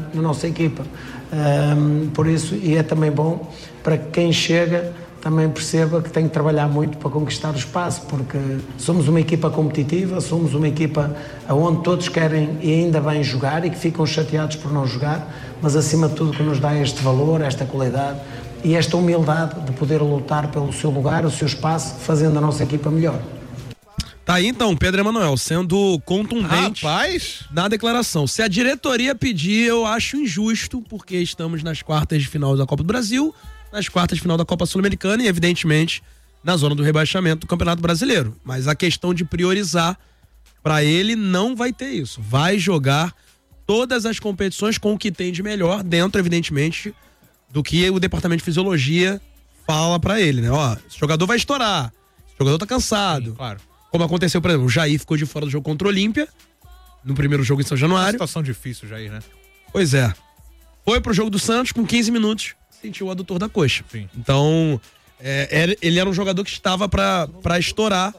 na nossa equipa. Por isso, e é também bom para que quem chega também perceba que tem que trabalhar muito para conquistar o espaço, porque somos uma equipa competitiva, somos uma equipa onde todos querem e ainda bem jogar e que ficam chateados por não jogar, mas acima de tudo que nos dá este valor, esta qualidade e esta humildade de poder lutar pelo seu lugar, o seu espaço, fazendo a nossa equipa melhor. Tá aí então, Pedro Emanuel, sendo contundente, rapaz, na declaração. Se a diretoria pedir, eu acho injusto, porque estamos nas quartas de final da Copa do Brasil, nas quartas de final da Copa Sul-Americana e, evidentemente, na zona do rebaixamento do Campeonato Brasileiro. Mas a questão de priorizar, para ele, não vai ter isso. Vai jogar todas as competições com o que tem de melhor, dentro, evidentemente, do que o Departamento de Fisiologia fala para ele, né? Ó, esse jogador vai estourar, esse jogador tá cansado. Sim, claro. Como aconteceu, por exemplo, o Jair ficou de fora do jogo contra o Olímpia, no primeiro jogo em São Januário. Uma situação difícil, Jair, né? Pois é. Foi pro jogo do Santos, com 15 minutos, sentiu o adutor da coxa. Sim. Então, ele era um jogador que estava pra estourar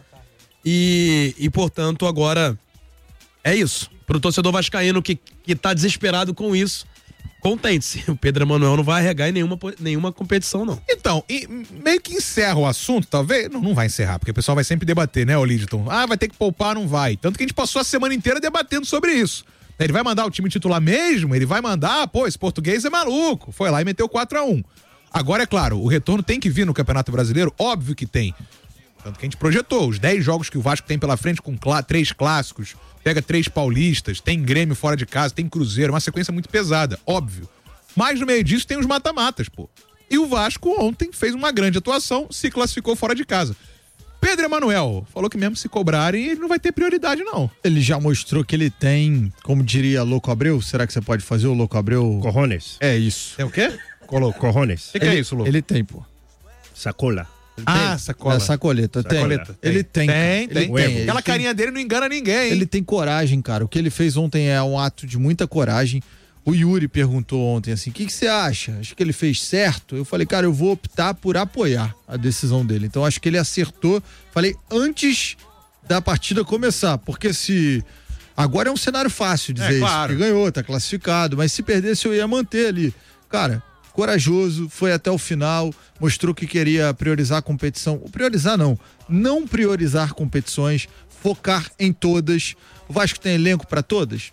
e, portanto, agora é isso. Pro torcedor vascaíno que tá desesperado com isso, contente-se. O Pedro Emanuel não vai arregar em nenhuma competição, não. Então, e meio que encerra o assunto, talvez. Não vai encerrar, porque o pessoal vai sempre debater, né, Lidton? Vai ter que poupar, não vai. Tanto que a gente passou a semana inteira debatendo sobre isso. Ele vai mandar o time titular mesmo? Ele vai mandar, esse português é maluco. Foi lá e meteu 4-1. Agora, é claro, o retorno tem que vir no Campeonato Brasileiro, óbvio que tem. Tanto que a gente projetou os 10 jogos que o Vasco tem pela frente com 3 clássicos, pega 3 paulistas, tem Grêmio fora de casa, tem Cruzeiro, uma sequência muito pesada, óbvio. Mas no meio disso tem os mata-matas, E o Vasco ontem fez uma grande atuação, se classificou fora de casa. Pedro Emanuel falou que mesmo se cobrarem, ele não vai ter prioridade, não. Ele já mostrou que ele tem, como diria Louco Abreu, será que você pode fazer o Louco Abreu? Cojones. É isso. Tem o quê? Cojones. O que é isso, Louco? Ele tem, Sacola. Sacola. É sacoleta. Sacoleta. Ele tem. Tem. Aquela carinha dele não engana ninguém, hein? Ele tem coragem, cara. O que ele fez ontem é um ato de muita coragem. O Yuri perguntou ontem assim, o que você acha? Acho que ele fez certo? Eu falei, cara, eu vou optar por apoiar a decisão dele. Então acho que ele acertou. Falei, antes da partida começar, porque se... Agora é um cenário fácil dizer isso, claro. porque ganhou, tá classificado, mas se perdesse eu ia manter ali. Cara, corajoso, foi até o final, mostrou que queria priorizar a competição. Priorizar não priorizar competições, focar em todas. O Vasco tem elenco para todas?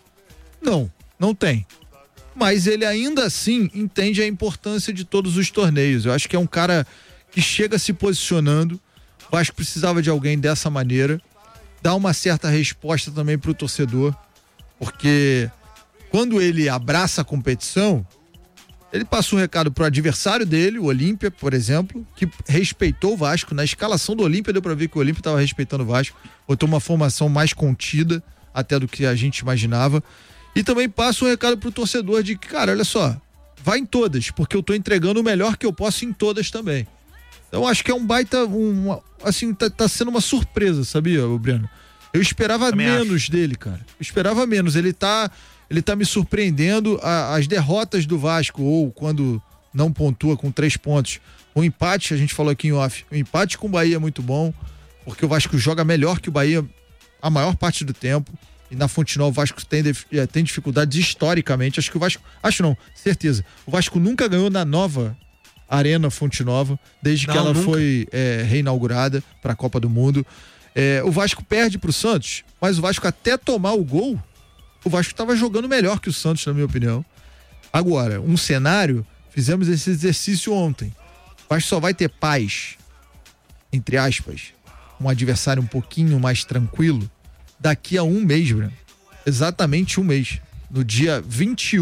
Não tem. Mas ele ainda assim entende a importância de todos os torneios. Eu acho que é um cara que chega se posicionando. O Vasco precisava de alguém dessa maneira. Dá uma certa resposta também pro torcedor. Porque quando ele abraça a competição, ele passa um recado pro adversário dele, o Olímpia, por exemplo, que respeitou o Vasco. Na escalação do Olímpia deu pra ver que o Olímpia estava respeitando o Vasco. Botou uma formação mais contida até do que a gente imaginava. E também passa um recado pro torcedor de que, cara, olha só, vai em todas, porque eu tô entregando o melhor que eu posso em todas também. Então acho que é um baita, assim, tá sendo uma surpresa, sabia, Breno? Eu esperava menos dele, cara. Eu esperava menos. Ele tá me surpreendendo. As derrotas do Vasco, ou quando não pontua com 3 pontos, o empate, a gente falou aqui em off, o empate com o Bahia é muito bom, porque o Vasco joga melhor que o Bahia a maior parte do tempo. E na Fonte Nova o Vasco tem dificuldades historicamente. Certeza. O Vasco nunca ganhou na nova Arena Fonte Nova, desde que ela foi reinaugurada para a Copa do Mundo. O Vasco perde pro Santos, mas o Vasco até tomar o gol, o Vasco estava jogando melhor que o Santos, na minha opinião. Agora, um cenário, fizemos esse exercício ontem. O Vasco só vai ter paz, entre aspas, um adversário um pouquinho mais tranquilo, daqui a um mês, Bruno. Exatamente um mês. No dia 20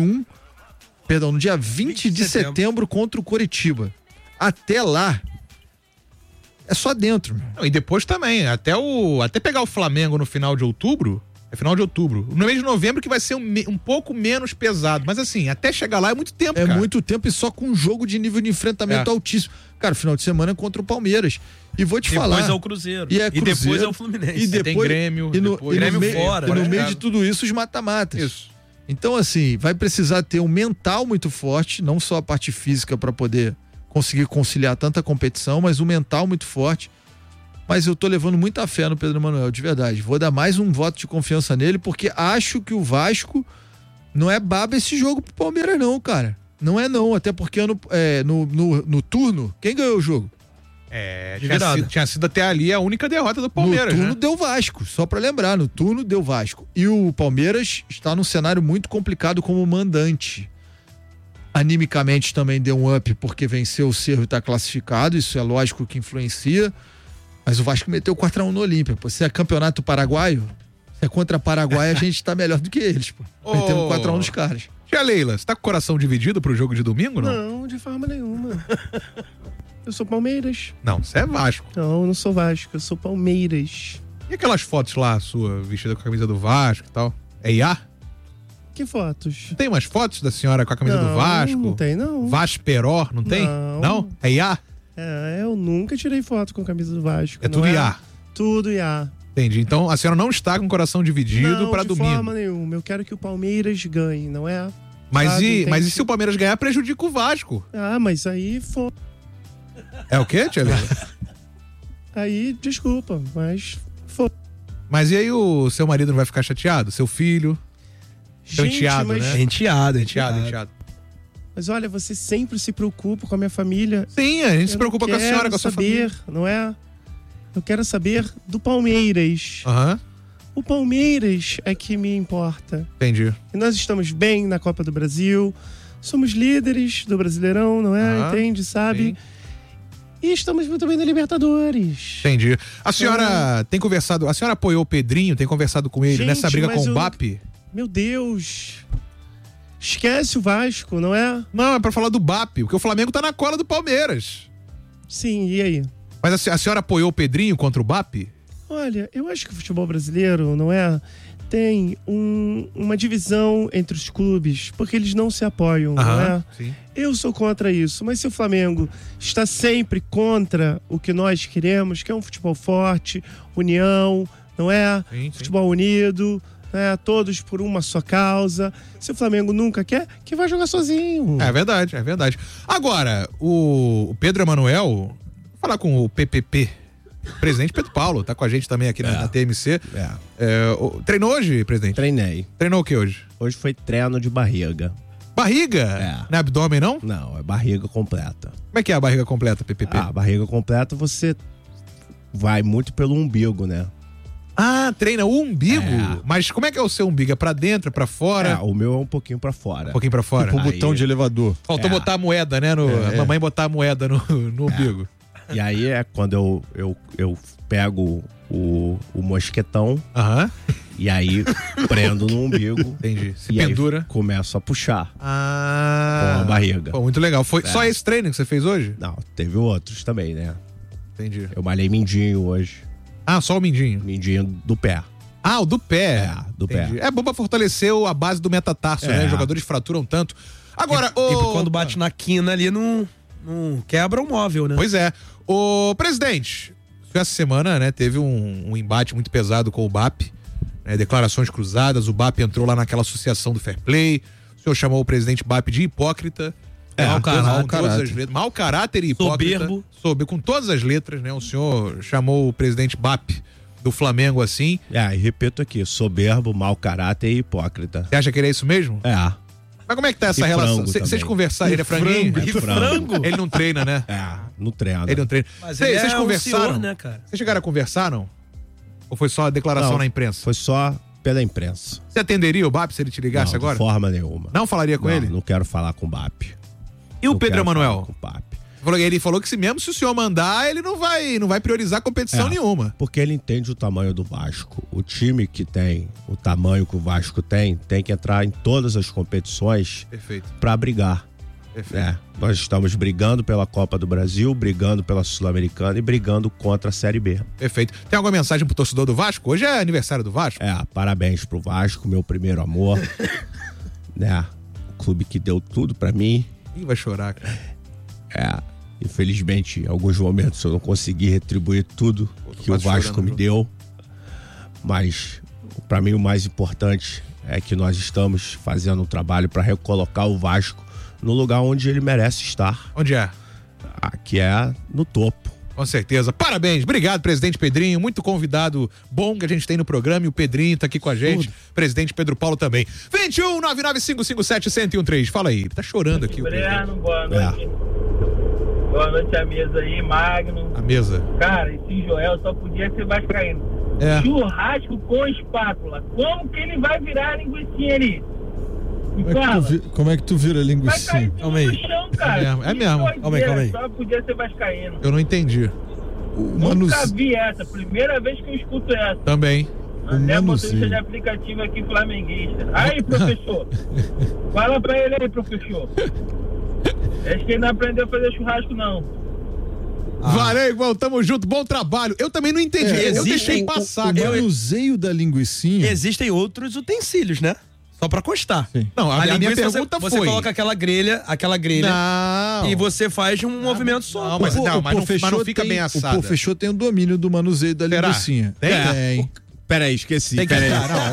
de setembro contra o Coritiba. Até lá, é só dentro. E depois também, até pegar o Flamengo no final de outubro, final de outubro. No mês de novembro que vai ser um pouco menos pesado. Mas assim, até chegar lá é muito tempo, cara. É muito tempo e só com um jogo de nível de enfrentamento altíssimo. Cara, final de semana é contra o Palmeiras. E vou te falar. Depois é o Cruzeiro. E depois é o Fluminense. E depois, tem Grêmio. Grêmio fora. E no meio de tudo isso, os mata-matas. Isso. Então, assim, vai precisar ter um mental muito forte, não só a parte física para poder conseguir conciliar tanta competição, mas um mental muito forte. Mas eu tô levando muita fé no Pedro Emanuel, de verdade. Vou dar mais um voto de confiança nele, porque acho que o Vasco não é baba esse jogo pro Palmeiras não, cara. Não é não, até porque no turno, quem ganhou o jogo? Tinha sido até ali a única derrota do Palmeiras, no turno né? deu Vasco, só pra lembrar, no turno deu Vasco. E o Palmeiras está num cenário muito complicado como mandante. Animicamente também deu um up porque venceu o Cerro e tá classificado, isso é lógico que influencia. Mas o Vasco meteu 4-1 no Olímpia, pô. Se é campeonato paraguaio, se é contra Paraguai, a gente tá melhor do que eles, pô. Metemos 4-1 nos caras. Tia Leila, você tá com o coração dividido pro jogo de domingo, não? Não, de forma nenhuma. Eu sou Palmeiras. Não, você é Vasco. Não, eu não sou Vasco, eu sou Palmeiras. E aquelas fotos lá, sua, vestida com a camisa do Vasco e tal? É IA? Que fotos? Não tem umas fotos da senhora com a camisa do Vasco? Não tem, não. Vasperó, não tem? Não? É IA? Eu nunca tirei foto com a camisa do Vasco. É tudo IA? Tudo IA. Entendi. Então a senhora não está com o coração dividido pra domingo. De forma nenhuma. Eu quero que o Palmeiras ganhe, não é? Mas e se o Palmeiras ganhar, prejudica o Vasco? Mas aí foi. É o quê, tia Leila? Aí, desculpa, mas foi. Mas e aí o seu marido não vai ficar chateado? Seu filho? Seu enteado, né? Enteado. Mas olha, você sempre se preocupa com a minha família. Sim, a gente se preocupa com a senhora, com a sua família. Não é? Eu quero saber do Palmeiras. Aham. O Palmeiras é que me importa. Entendi. E nós estamos bem na Copa do Brasil. Somos líderes do Brasileirão, não é? Entende, sabe? Sim. E estamos muito bem na Libertadores. Entendi. A senhora tem conversado, a senhora apoiou o Pedrinho, tem conversado com ele nessa briga com o BAP? Meu Deus. Esquece o Vasco, não é? Não, é pra falar do BAP, porque o Flamengo tá na cola do Palmeiras. Sim, e aí? Mas a senhora apoiou o Pedrinho contra o BAP? Olha, eu acho que o futebol brasileiro, não é? Tem uma divisão entre os clubes, porque eles não se apoiam, não é? Sim. Eu sou contra isso, mas se o Flamengo está sempre contra o que nós queremos, que é um futebol forte, união, não é? Sim. Futebol unido, né? Todos por uma só causa. Se o Flamengo nunca quer, que vai jogar sozinho. É verdade, é verdade. Agora, o Pedro Emanuel, vou falar com o PPP, presidente Pedro Paulo, tá com a gente também aqui na TMC. Treinou hoje, presidente? Treinei. Treinou o que hoje? Hoje foi treino de barriga. Barriga? Não é abdômen, não? Não, é barriga completa. Como é que é a barriga completa, PPP? A barriga completa você vai muito pelo umbigo, né? Ah, treina o umbigo? Mas como é que é o seu umbigo? É pra dentro, é pra fora? O meu é um pouquinho pra fora. Um pouquinho pra fora? Tipo um botão de elevador. Faltou botar a moeda, né? A mamãe botar a moeda no umbigo. E aí é quando eu pego o mosquetão e aí prendo no umbigo. Entendi. Se e pendura. Aí começo a puxar com a barriga. Pô, muito legal. Foi só esse treino que você fez hoje? Não, teve outros também, né? Entendi. Eu malhei mindinho hoje. Ah, só o mindinho? Mindinho do pé. Ah, o do pé. Do Entendi. pé. É bom pra fortalecer a base do metatarso, né? Os jogadores fraturam tanto. Agora, E quando bate na quina ali, não quebra o móvel, né? Pois é. Ô, presidente, essa semana, né, teve um embate muito pesado com o BAP, né, declarações cruzadas, o BAP entrou lá naquela associação do Fair Play, o senhor chamou o presidente BAP de hipócrita. Mau caráter e hipócrita. Soberbo. Com todas as letras, né, o senhor chamou o presidente BAP do Flamengo assim. E repito aqui, soberbo, mau caráter e hipócrita. Você acha que ele é isso mesmo? Mas como é que tá essa relação? Vocês conversaram, ele é franguinho? Frango. Ele não treina, né? Não treina. Ele não treina. Mas Vocês conversaram? senhor, né, cara? Vocês chegaram a conversar, não? Ou foi só a declaração na imprensa? Foi só pela imprensa. Você atenderia o BAP se ele te ligasse agora? De forma nenhuma. Não falaria com ele? Não quero falar com o BAP. E o Pedro Emanuel? Com o BAP. Ele falou que mesmo se o senhor mandar, ele não vai priorizar competição nenhuma. Porque ele entende o tamanho do Vasco. O time que tem o tamanho que o Vasco tem que entrar em todas as competições para brigar. Nós estamos brigando pela Copa do Brasil, brigando pela Sul-Americana e brigando contra a Série B. Perfeito. Tem alguma mensagem pro torcedor do Vasco? Hoje é aniversário do Vasco. Parabéns pro Vasco, meu primeiro amor. Né? O clube que deu tudo para mim. Ih, vai chorar, cara. Infelizmente, em alguns momentos eu não consegui retribuir tudo que o Vasco me deu. Mas, para mim, o mais importante é que nós estamos fazendo um trabalho para recolocar o Vasco no lugar onde ele merece estar. Onde é? Que é no topo. Com certeza. Parabéns. Obrigado, presidente Pedrinho. Muito convidado bom que a gente tem no programa e o Pedrinho tá aqui com a gente. Presidente Pedro Paulo também. 21-99557-1013. Fala aí. Ele tá chorando aqui. Breno, boa noite. Boa noite a mesa aí, Magno. A mesa. Cara, esse Joel só podia ser vascaíno. Churrasco com espátula. Como que ele vai virar a linguicinha ali? Como é que tu vira a linguicinha? Vai cair no chão, cara. É mesmo. Calma aí. Só podia ser vascaíno. Eu não entendi. Nunca vi essa. Primeira vez que eu escuto essa. Também. Até motorista de aplicativo aqui flamenguista. Aí, professor. Fala pra ele aí, professor. Acho que ele não aprendeu a fazer churrasco, não. Valeu, irmão, tamo junto, bom trabalho. Eu também não entendi, eu deixei passar. O manuseio da linguicinha. Existem outros utensílios, né? Só pra constar. Sim. Não, a minha pergunta você foi... Você coloca aquela grelha não. E você faz um movimento só. Não, mas não fica bem assado. O Pofechô tem o domínio do manuseio da linguicinha. Tem. Peraí, esqueci. Peraí.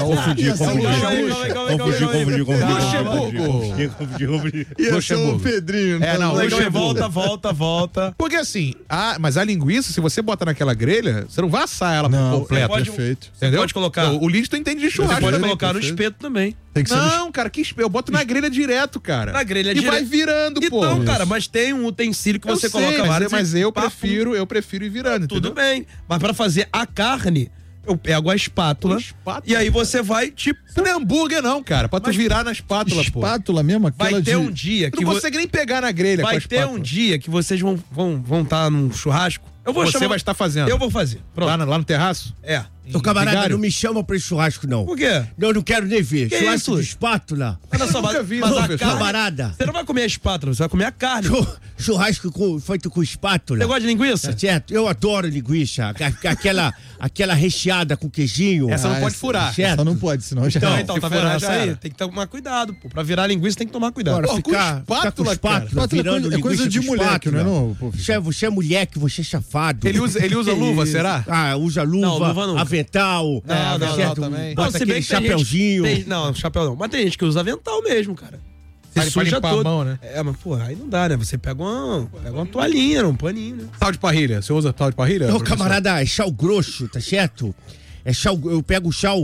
Confundi. Ia ser o Pedrinho. Volta. Porque assim, mas a linguiça, se você bota naquela grelha, você não vai assar ela completa. Perfeito. Entendeu? Pode colocar. O Lídio entende de churrasco. Você pode também. colocar no espeto também. Tem que ser Cara, que espeto? Eu boto na grelha direto, cara. Na grelha direto. E vai virando, pô. Então, cara, mas tem um utensílio que você coloca várias. Mas eu prefiro ir virando. Tudo bem. Mas pra fazer a carne, eu pego a espátula e aí você vai, tipo... Não é hambúrguer não, cara, pra tu virar na espátula, pô. Espátula mesmo? Vai ter um dia que... Tu não consegue nem pegar na grelha com a espátula. Vai ter um dia que vocês vão estar num churrasco. Você vai estar fazendo. Eu vou fazer. Lá no terraço? É. Ô, camarada, não me chama pra esse churrasco, não. Por quê? Eu não quero nem ver. Que churrasco isso? de espátula. Olha só, mas a carne, camarada. Você não vai comer a espátula, você vai comer a carne. Churrasco feito com espátula. Você gosta de linguiça? Tá certo? Eu adoro linguiça. Aquela recheada com queijinho. Essa não pode furar. Certo? Essa não pode, senão já... Então tá vendo essa aí? Tem que tomar cuidado, pô. Pra virar linguiça tem que tomar cuidado. Agora, Pô, ficar com espátula, virando é coisa de moleque, não é não? Você é moleque, você é chafado. Ele usa luva, será? Usa luva, Não, luva não. Avental. Não, também. Bota aquele chapeuzinho. Não, chapéu não. Mas tem gente que usa avental mesmo, cara. Pra limpar a mão, né? Mas pô, aí não dá, né? Você pega uma toalhinha, um paninho, né? Sal de parrilha. Você usa sal de parrilha? Ô, camarada, é chau grosso, tá certo? Eu pego o chau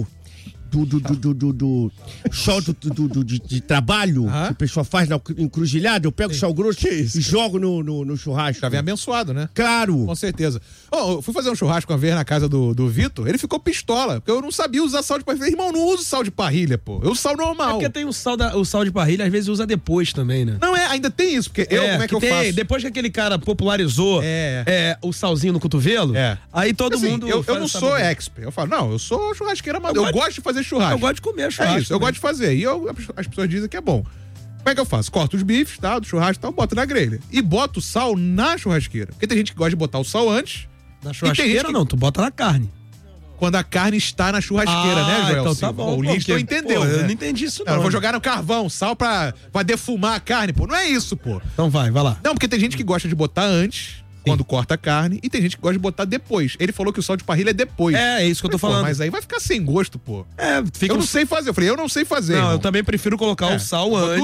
chau de trabalho que o pessoal faz na encruzilhada, eu pego o chau grosso e jogo no churrasco. Já vem abençoado, né? Claro. Com certeza. Eu fui fazer um churrasco uma vez na casa do Vitor, ele ficou pistola, porque eu não sabia usar sal de parrilha. Eu falei, irmão, não uso sal de parrilha, pô. Eu uso sal normal. É porque tem o sal de parrilha, às vezes usa depois também, né? Não, ainda tem isso, porque como é que eu faço? Depois que aquele cara popularizou o salzinho no cotovelo, aí todo mundo... Eu não sou expert. Eu falo, não, eu sou churrasqueiro amador. Eu gosto de fazer churrasco. Eu gosto de comer churrasco. É isso, eu gosto de fazer. E as pessoas dizem que é bom. Como é que eu faço? Corto os bifes, tá? Do churrasco e tal, boto na grelha. E boto o sal na churrasqueira. Porque tem gente que gosta de botar o sal antes. Na churrasqueira não, tu bota na carne. Quando a carne está na churrasqueira, né, Joel? Então tá bom. O Lídio entendeu. Eu não entendi isso, não. Eu vou jogar no carvão, sal pra defumar a carne, pô. Não é isso, pô. Então vai lá. Não, porque tem gente que gosta de botar antes, quando corta a carne, e tem gente que gosta de botar depois. Ele falou que o sal de parrilha é depois. É isso que eu tô falando. Mas aí vai ficar sem gosto, pô. Fica eu não sei fazer. Eu falei, eu não sei fazer. Não, irmão. eu também prefiro colocar o sal antes.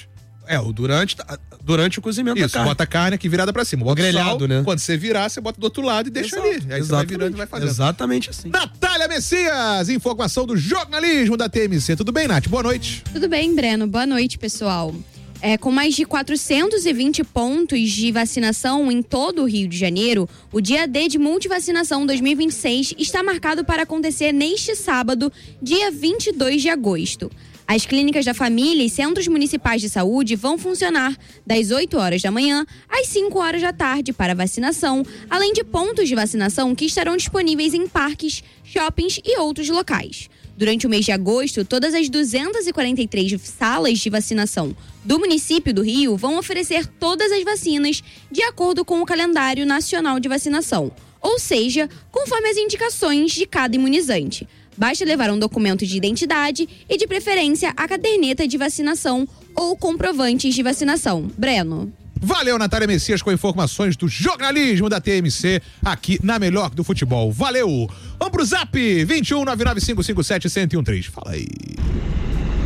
Durante o cozimento da carne. Bota a carne aqui virada pra cima. Bota grelhado, sal, né? Quando você virar, você bota do outro lado e deixa ali. Aí você vai virando e vai fazendo. Exatamente assim. Natália Messias, informação do jornalismo da TMC. Tudo bem, Nath? Boa noite. Tudo bem, Breno. Boa noite, pessoal. Com mais de 420 pontos de vacinação em todo o Rio de Janeiro, o Dia D de Multivacinação 2026 está marcado para acontecer neste sábado, dia 22 de agosto. As clínicas da família e centros municipais de saúde vão funcionar das 8 horas da manhã às 5 horas da tarde para vacinação, além de pontos de vacinação que estarão disponíveis em parques, shoppings e outros locais. Durante o mês de agosto, todas as 243 salas de vacinação do município do Rio vão oferecer todas as vacinas de acordo com o calendário nacional de vacinação, ou seja, conforme as indicações de cada imunizante. Basta levar um documento de identidade e, de preferência, a caderneta de vacinação ou comprovantes de vacinação. Breno. Valeu, Natália Messias, com informações do jornalismo da TMC aqui na Melhor do Futebol. Valeu! Vamos pro Zap 21 99557 1013. Fala aí.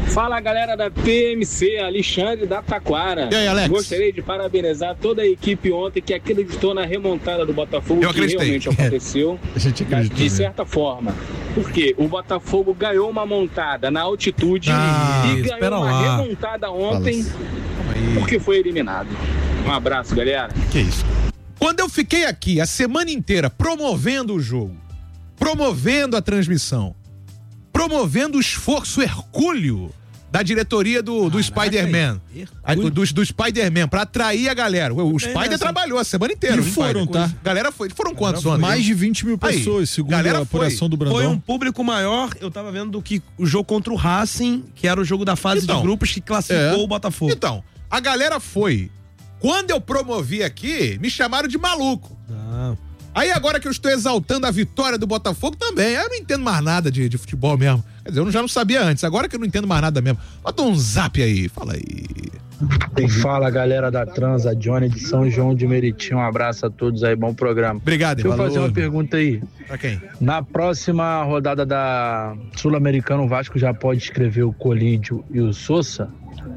Fala, galera da PMC, Alexandre da Taquara. E aí, Alex? Gostaria de parabenizar toda a equipe ontem que acreditou na remontada do Botafogo, Eu acreditei. que realmente aconteceu. A gente acreditou, de certa forma. Porque o Botafogo ganhou uma montada na altitude e ganhou uma remontada ontem porque foi eliminado. Um abraço, galera. Que isso? Quando eu fiquei aqui a semana inteira promovendo o jogo, promovendo a transmissão, promovendo o esforço hercúleo da diretoria do Spider-Man, do Spider-Man, pra atrair a galera. O Spider trabalhou a semana inteira. E foram, tá? Galera foi. Foram quantos ontem? Mais de 20 mil pessoas, segundo a apuração do Brandão. Foi um público maior, eu tava vendo, do que o jogo contra o Racing, que era o jogo da fase de grupos que classificou o Botafogo. Então, a galera foi. Quando eu promovi aqui, me chamaram de maluco. Aí agora que eu estou exaltando a vitória do Botafogo também, eu não entendo mais nada de futebol mesmo. Quer dizer, eu já não sabia antes, agora que eu não entendo mais nada mesmo. Bota um zap aí, fala aí. Fala, galera da Transa, Johnny de São João de Meriti, um abraço a todos aí, bom programa. Obrigado, Deixa eu fazer uma pergunta aí. Pra quem? Na próxima rodada da Sul-Americana, o Vasco já pode escrever o Colídio e o Sousa?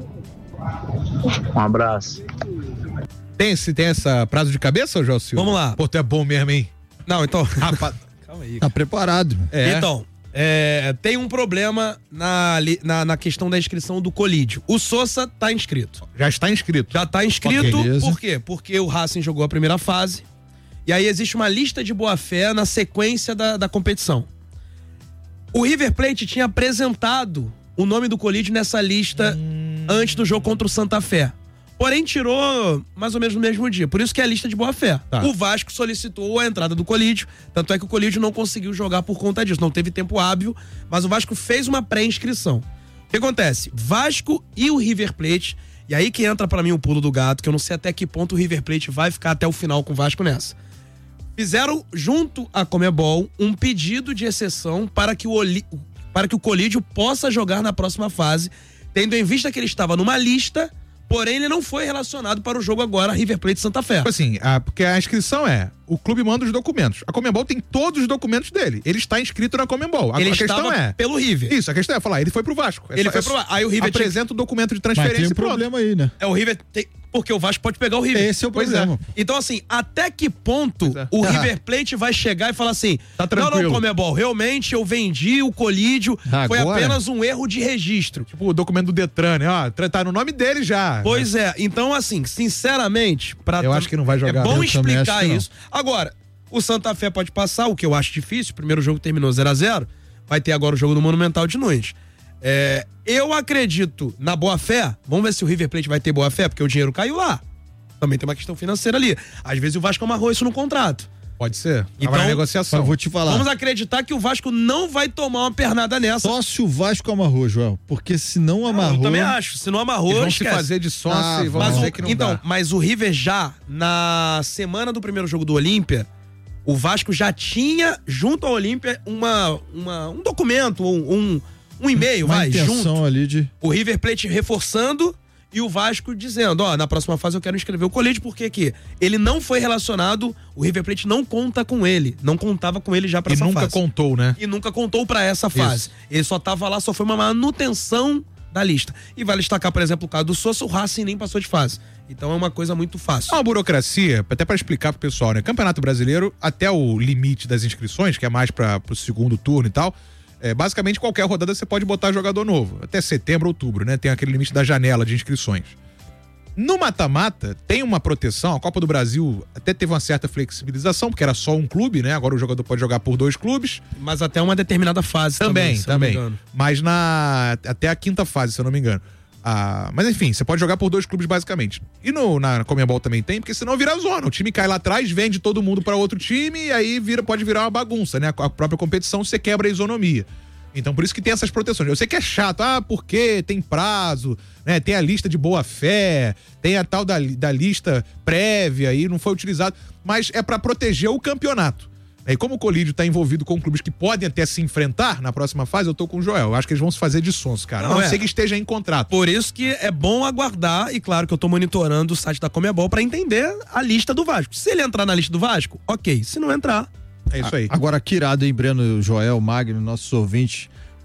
Um abraço. Tem essa prazo de cabeça, José? Vamos lá. Pô, tu é bom mesmo, hein? Não, então... Rapaz, calma aí. Tá preparado. Então, tem um problema na questão da inscrição do Colídio. O Sousa tá inscrito. Já está inscrito. Já tá inscrito, Okay. por quê? Porque o Racing jogou a primeira fase, e aí existe uma lista de boa-fé na sequência da competição. O River Plate tinha apresentado o nome do Colídio nessa lista antes do jogo contra o Santa Fé. Porém, tirou mais ou menos no mesmo dia. Por isso que é a lista de boa-fé. Tá. O Vasco solicitou a entrada do Colídio, tanto é que o Colídio não conseguiu jogar por conta disso. Não teve tempo hábil, mas o Vasco fez uma pré-inscrição. O que acontece? Vasco e o River Plate, e aí que entra pra mim o pulo do gato, que eu não sei até que ponto o River Plate vai ficar até o final com o Vasco nessa. Fizeram, junto à Conmebol, um pedido de exceção para que o Colídio possa jogar na próxima fase, tendo em vista que ele estava numa lista, porém ele não foi relacionado para o jogo agora, River Plate Santa Fé. Assim, porque a inscrição o clube manda os documentos. A Conmebol tem todos os documentos dele. Ele está inscrito na Conmebol. Ele a questão estava pelo River. Isso, a questão é falar, ele foi pro Vasco. Ele foi pro Vasco. Aí o River apresenta o documento de transferência. Mas tem um problema aí, né? O River tem... Porque o Vasco pode pegar o River. Esse é o problema. Então, assim, até que ponto o River Plate vai chegar e falar assim: tá tranquilo. Não, Conmebol, realmente eu vendi o Colídio, foi apenas um erro de registro. Tipo o documento do Detran, né? Tá no nome dele já. Pois é, então, assim, sinceramente, eu acho que não vai jogar. É bom Eu explicar também acho isso. Agora, o Santa Fé pode passar, o que eu acho difícil. O primeiro jogo terminou 0-0. Vai ter agora o jogo do Monumental de Nunes. Eu acredito na boa-fé. Vamos ver se o River Plate vai ter boa-fé, porque o dinheiro caiu lá. Também tem uma questão financeira ali. Às vezes o Vasco amarrou isso no contrato. Pode ser. Então, na negociação. Mas vou te falar. Vamos acreditar que o Vasco não vai tomar uma pernada nessa. Só se o Vasco amarrou, Joel. Porque se não amarrou... Eu também acho. Se não amarrou, eles vão esquece. se fazer de sócio e vão dizer que não dá. Mas o River já, na semana do primeiro jogo do Olímpia, o Vasco já tinha, junto ao Olímpia, um documento, um e-mail, junto. Ali o River Plate reforçando e o Vasco dizendo, na próxima fase eu quero inscrever o Colídio, porque aqui ele não foi relacionado, o River Plate não conta com ele, não contava com ele já pra essa fase. E nunca contou, né? E nunca contou pra essa fase. Isso. Ele só tava lá, só foi uma manutenção da lista. E vale destacar, por exemplo, o caso do Sousa, o Racing nem passou de fase. Então é uma coisa muito fácil. É uma burocracia, até pra explicar pro pessoal, né? Campeonato Brasileiro, até o limite das inscrições, que é mais pro segundo turno e tal, basicamente qualquer rodada você pode botar jogador novo. Até setembro, outubro, né? Tem aquele limite da janela de inscrições. No mata-mata, tem uma proteção. A Copa do Brasil até teve uma certa flexibilização, porque era só um clube, né? Agora o jogador pode jogar por 2 clubes. Mas até uma determinada fase também. Mas até a 5ª fase, se eu não me engano. Mas enfim, você pode jogar por 2 clubes basicamente. E na Conmebol também tem, porque senão vira zona. O time cai lá atrás, vende todo mundo para outro time e aí pode virar uma bagunça, né? A própria competição você quebra a isonomia. Então por isso que tem essas proteções. Eu sei que é chato, porque tem prazo, né? Tem a lista de boa-fé, tem a tal da lista prévia e não foi utilizado, mas é para proteger o campeonato. E como o Colídio tá envolvido com clubes que podem até se enfrentar na próxima fase, eu tô com o Joel. Eu acho que eles vão se fazer de sonso, cara. Não sei que esteja em contrato. Por isso que é bom aguardar, e claro que eu tô monitorando o site da Conmebol pra entender a lista do Vasco. Se ele entrar na lista do Vasco, ok. Se não entrar... É isso aí. Agora, que irado, hein, Breno, Joel, Magno, nossos ouvintes.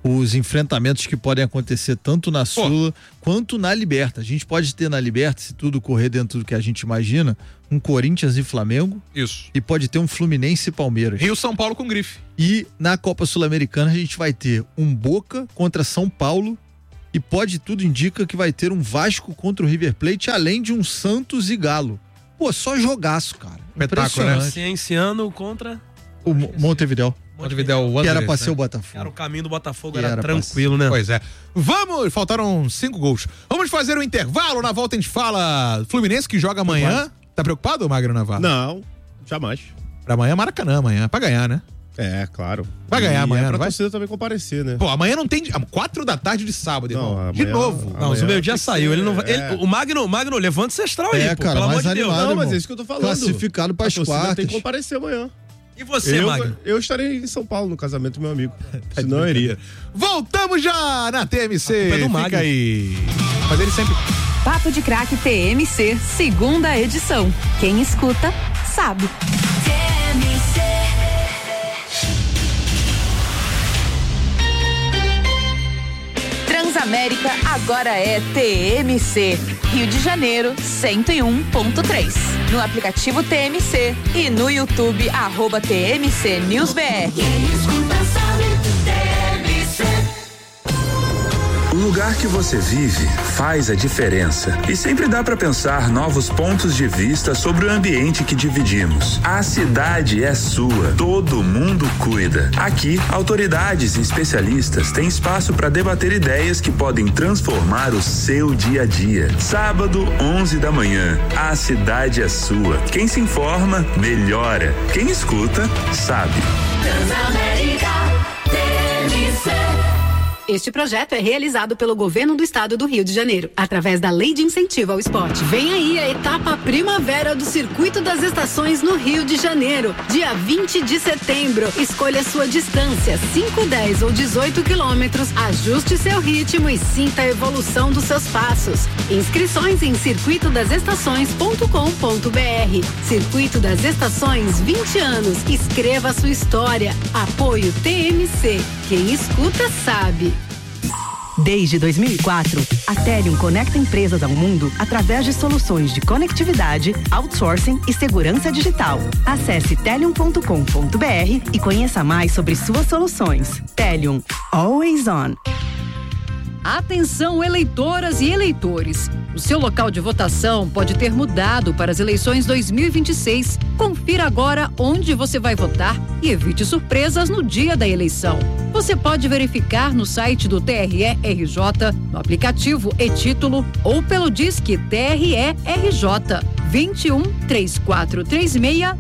os enfrentamentos que podem acontecer tanto na Sula quanto na Liberta. A gente pode ter na Liberta, se tudo correr dentro do que a gente imagina, um Corinthians e Flamengo. Isso. E pode ter um Fluminense e Palmeiras. Rio São Paulo com grife. E na Copa Sul-Americana a gente vai ter um Boca contra São Paulo e tudo indica que vai ter um Vasco contra o River Plate, além de um Santos e Galo. Pô, só jogaço, cara. Impressionante. Cienciano contra o Montevidéu. Que era pra ser o Botafogo. Era o caminho do Botafogo, era tranquilo, né? Pois é. Faltaram 5 gols. Vamos fazer um intervalo, na volta a gente fala Fluminense que joga amanhã. Tá preocupado, Magro Navarro? Não, jamais. Pra amanhã, Maracanã, amanhã, pra ganhar, né? É, claro. Vai ganhar amanhã, pra vai? torcida também comparecer, né? Pô, amanhã não tem... 4 da tarde de sábado, irmão. De novo. Não, o meio-dia saiu. Ele não vai, o Magno, levanta esse astral aí, pô, cara, pelo amor de Deus. Não, mas é isso que eu tô falando. Classificado pras quartas. Tem que comparecer amanhã. E você, Magno? Eu estarei em São Paulo no casamento do meu amigo. Senão eu iria. Voltamos já na TMC. Fica aí. Mas ele sempre... Papo de Craque TMC, 2ª edição. Quem escuta, sabe. TMC. Transamérica agora é TMC. Rio de Janeiro, 101.3. No aplicativo TMC e no YouTube, @TMC NewsBR. Quem escuta sabe, TMC. O lugar que você vive faz a diferença e sempre dá para pensar novos pontos de vista sobre o ambiente que dividimos. A cidade é sua, todo mundo cuida. Aqui, autoridades e especialistas têm espaço para debater ideias que podem transformar o seu dia a dia. Sábado, 11 da manhã, a cidade é sua. Quem se informa, melhora. Quem escuta, sabe. Transamérica, TMC. Este projeto é realizado pelo Governo do Estado do Rio de Janeiro, através da Lei de Incentivo ao Esporte. Vem aí a etapa primavera do Circuito das Estações no Rio de Janeiro, dia 20 de setembro. Escolha sua distância, 5, 10 ou 18 quilômetros, ajuste seu ritmo e sinta a evolução dos seus passos. Inscrições em circuitodasestações.com.br. Circuito das Estações, 20 anos. Escreva sua história. Apoio TMC. Quem escuta sabe. Desde 2004, a Telium conecta empresas ao mundo através de soluções de conectividade, outsourcing e segurança digital. Acesse telium.com.br e conheça mais sobre suas soluções. Telium, always on. Atenção, eleitoras e eleitores. O seu local de votação pode ter mudado para as eleições 2026. Confira agora onde você vai votar e evite surpresas no dia da eleição. Você pode verificar no site do TRE-RJ, no aplicativo e-Título ou pelo Disque TRE-RJ 21 3436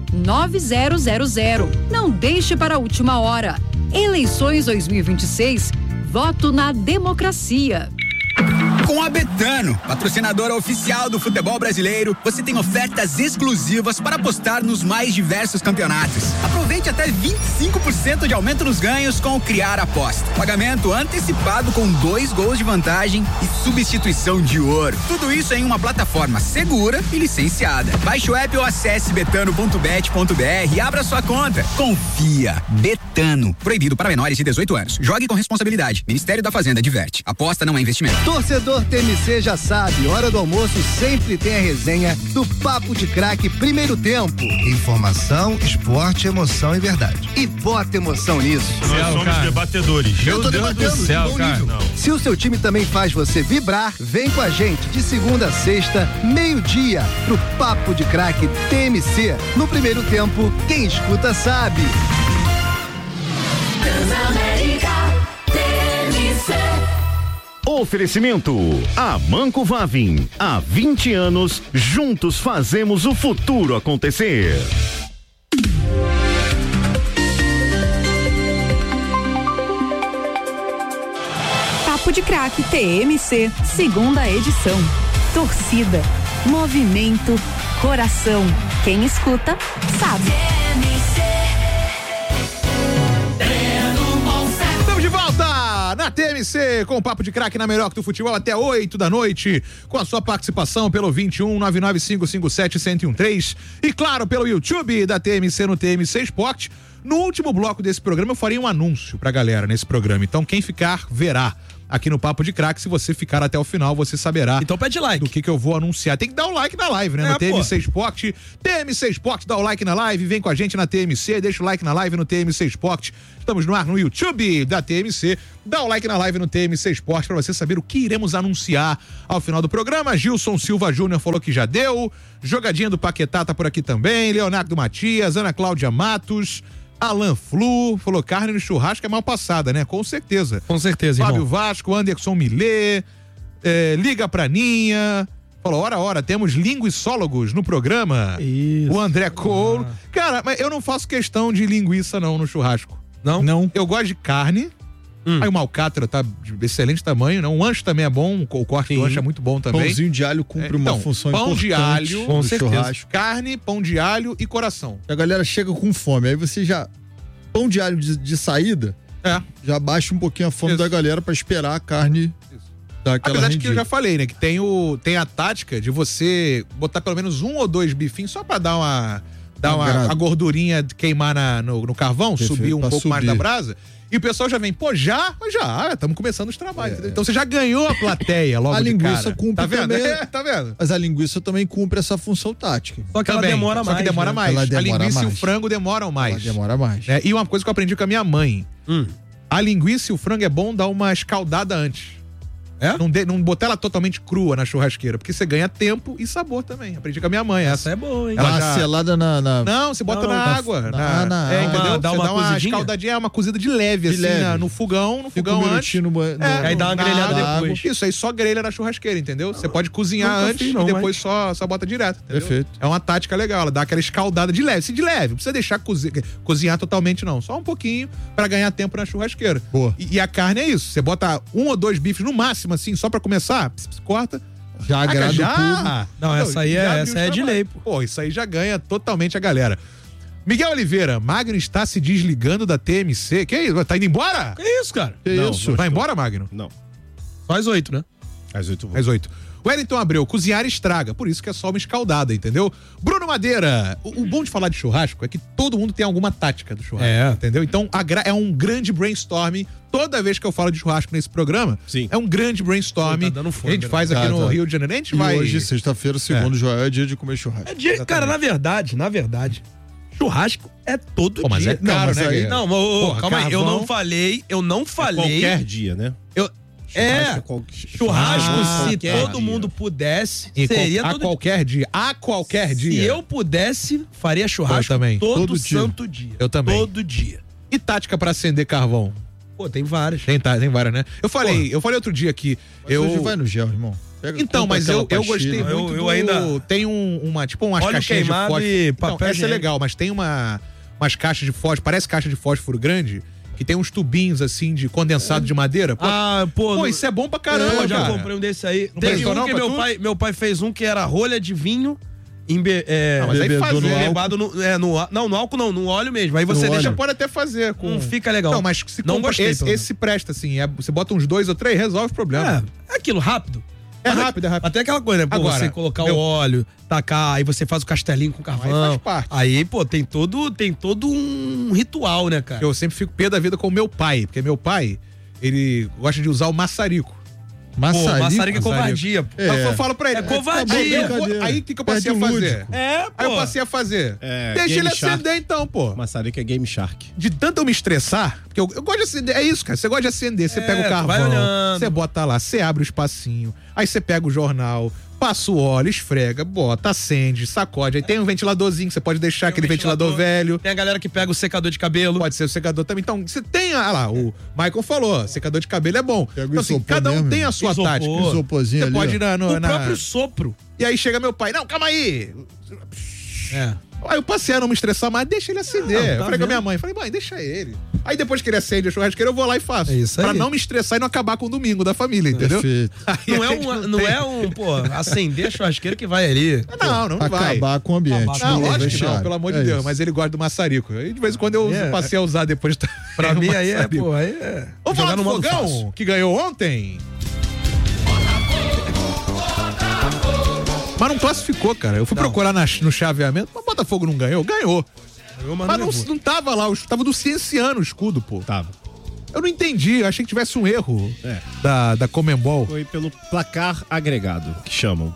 9000. Não deixe para a última hora. Eleições 2026. Voto na democracia. Com a Betano, patrocinadora oficial do futebol brasileiro, você tem ofertas exclusivas para apostar nos mais diversos campeonatos. Aproveite até 25% de aumento nos ganhos com o Criar Aposta. Pagamento antecipado com 2 gols de vantagem e substituição de ouro. Tudo isso em uma plataforma segura e licenciada. Baixe o app ou acesse betano.bet.br e abra sua conta. Confia. Betano. Proibido para menores de 18 anos. Jogue com responsabilidade. Ministério da Fazenda adverte. Aposta não é investimento. Torcedor TMC já sabe, hora do almoço sempre tem a resenha do Papo de Craque Primeiro Tempo. Informação, esporte, emoção e verdade. E bota emoção nisso. Nós somos debatedores. Eu tô debatendo, do céu, bom cara. nível. Se o seu time também faz você vibrar, vem com a gente de segunda a sexta, meio-dia, pro Papo de Craque TMC. No Primeiro Tempo, quem escuta sabe. Transamérica, TMC. Oferecimento Amanco Vavin. Há 20 anos, juntos fazemos o futuro acontecer. Papo de Craque TMC, 2ª edição. Torcida, movimento, coração. Quem escuta, sabe. Estamos de volta na TMC, com o Papo de Craque na Melhor que do Futebol até 8 da noite, com a sua participação pelo 21-99557-1013 e claro, pelo YouTube da TMC no TMC Esporte. No último bloco desse programa eu faria um anúncio pra galera nesse programa, então quem ficar verá aqui no Papo de Craque. Se você ficar até o final, você saberá. Então pede like. Do que eu vou anunciar. Tem que dar o like na live, né? No TMC Esporte. TMC Esporte, dá o like na live, vem com a gente na TMC, deixa o like na live no TMC Esporte. Estamos no ar no YouTube da TMC. Dá o like na live no TMC Esporte pra você saber o que iremos anunciar ao final do programa. Gilson Silva Júnior falou que já deu. Jogadinha do Paquetá tá por aqui também. Leonardo Matias, Ana Cláudia Matos. Alan Flu falou carne no churrasco é mal passada, né? Com certeza. Com certeza, Fábio irmão. Vasco, Anderson Millet, Liga pra Ninha. Falou, ora, temos linguissólogos no programa. Isso. O André Cole. Cara, mas eu não faço questão de linguiça não no churrasco. Não? Eu gosto de carne. Aí o alcatra tá de excelente tamanho, né? Um ancho também é bom, o corte do ancho é muito bom também. Pãozinho de alho cumpre uma função pão importante de alho, no churrasco. carne, pão de alho e coração. A galera chega com fome, aí você já... Pão de alho de saída, já baixa um pouquinho a fome da galera pra esperar a carne dar aquela Apesar de que rendida. eu já falei, né? Que tem a tática de você botar pelo menos 1 ou 2 bifinhos só pra dar a gordurinha queimar no carvão, Perfeito, subir um pra pouco mais subir. da brasa. E o pessoal já vem, já, estamos começando os trabalhos. Entendeu? Então você já ganhou a plateia logo A de linguiça cara. cumpre Tá vendo? também. Tá vendo? Mas a linguiça também cumpre essa função tática. Só que ela demora mais. Só que demora né? mais. Ela A demora linguiça e mais. o frango demoram mais. Ela demora mais. E uma coisa que eu aprendi com a minha mãe. A linguiça e o frango é bom dar uma escaldada antes. Não botar ela totalmente crua na churrasqueira, porque você ganha tempo e sabor também. Aprendi com a minha mãe. Essa é boa, hein? Dá uma selada na... Não, você bota na água. água. Entendeu? Dá você uma dá uma cozidinha? escaldadinha, uma cozida de leve, De leve. no fogão Fica um antes. minutinho Aí dá uma na grelhada água. depois. Isso aí só grelha na churrasqueira, entendeu? Você pode cozinhar Nunca antes fiz, não, e depois só bota direto. Entendeu? Perfeito. É uma tática legal, ela dá aquela escaldada de leve. Não precisa deixar cozinhar totalmente, não. Só um pouquinho pra ganhar tempo na churrasqueira. Boa. E a carne é isso. Você bota 1 ou 2 bifes no máximo, assim, só pra começar, corta. Já agrada o público. Não, essa aí é de lei, pô. Pô, isso aí já ganha totalmente a galera. Miguel Oliveira, Magno está se desligando da TMC. Que isso? Tá indo embora? Que isso, cara? Que isso? Vai embora, Magno? Não. Só às 8, né? Às 8 Às 8. Wellington Abreu, cozinhar estraga, por isso que é só uma escaldada, entendeu? Bruno Madeira, o bom de falar de churrasco é que todo mundo tem alguma tática do churrasco, entendeu? Então é um grande brainstorming. Toda vez que eu falo de churrasco nesse programa, é um grande brainstorming. Tá dando fome, a gente faz aqui no Rio de Janeiro. A gente E vai... hoje, sexta-feira, segundo o Joel, é dia de comer churrasco. Cara, na verdade, churrasco é todo Pô, mas dia. é caro, mas né, aí, Guerreiro? não, Porra, calma aí, eu carvão. não falei. Qualquer dia, né? Churrasco, se qualquer todo dia. mundo pudesse, E seria a todo qualquer dia. A qualquer Se dia. eu pudesse, faria churrasco Eu também. todo dia. santo dia. Eu também. Todo dia. E tática pra acender carvão? Pô, tem várias. Tem várias, né? Eu falei outro dia aqui. Hoje vai no gel, irmão. Então, mas eu gostei muito eu ainda... Tem umas Óleo caixinhas de queimado fósforo. e Então, papel essa é higiênico. legal, mas tem umas caixas de fósforo, parece caixa de fósforo grande, que tem uns tubinhos assim de condensado de madeira. Pô, isso é bom pra caramba, eu já cara. comprei um desse aí. Não Teve prestou um não que pra tu? meu pai fez um que era rolha de vinho mas aí faz embebado no álcool não, no óleo mesmo. Aí você Você deixa... pode até fazer com... Não fica legal. Não, mas se não compra- gostei. esse presta assim, você bota uns 2 ou 3, resolve o problema. É aquilo, rápido. É rápido. Até aquela coisa, né? Pô, Agora, você colocar o óleo, tacar, aí você faz o castelinho com carvão. Aí faz parte. Aí, pô, tem todo um ritual, né, cara? Eu sempre fico pé da vida com o meu pai, porque meu pai, ele gosta de usar o maçarico. Maçarico é covardia. Pô. Eu falo pra ele. É covardia. Aí o que eu passei a fazer? É, pô. Aí eu passei a fazer. Deixa ele acender então, pô. Maçarico é Game Shark. De tanto eu me estressar, porque eu gosto de acender, é isso, cara. Você gosta de acender, você pega o vai carvão, olhando. você bota lá, você abre o espacinho, aí você pega o jornal, passa o óleo, esfrega, bota, acende, sacode. Aí tem um ventiladorzinho que você pode deixar, aquele ventilador velho. Tem a galera que pega o secador de cabelo. Pode ser o secador também. Então, você tem, lá, o Michael falou, secador de cabelo é bom. Pega o Então, assim, isopor cada um mesmo, tem a sua isopor. tática. Isoporzinho Você ali, pode ó. ir na... O próprio sopro. E aí chega meu pai, não, calma aí. É. Aí eu passei a não me estressar mais, deixa ele acender. Não, tá eu falei com a vendo? minha mãe, falei, mãe, deixa ele. Aí depois que ele acende a churrasqueira, eu vou lá e faço. É isso aí. Pra não me estressar e não acabar com o domingo da família, entendeu? Não é um, pô, acender a churrasqueira que vai ali. Não vai. Acabar com o ambiente. Não, lógico que não, pelo amor de Deus. Mas ele gosta do maçarico. Aí de vez em quando eu passei a usar depois. Pra mim aí é, pô, aí é... Vamos falar do Fogão, que ganhou ontem? Mas não classificou, cara. Eu fui procurar no chaveamento, mas o Botafogo não ganhou. Ganhou. Mas não tava lá, tava do Cienciano o escudo, pô. Tava. Eu não entendi, eu achei que tivesse um erro da Conmebol. Foi pelo placar agregado, que chamam.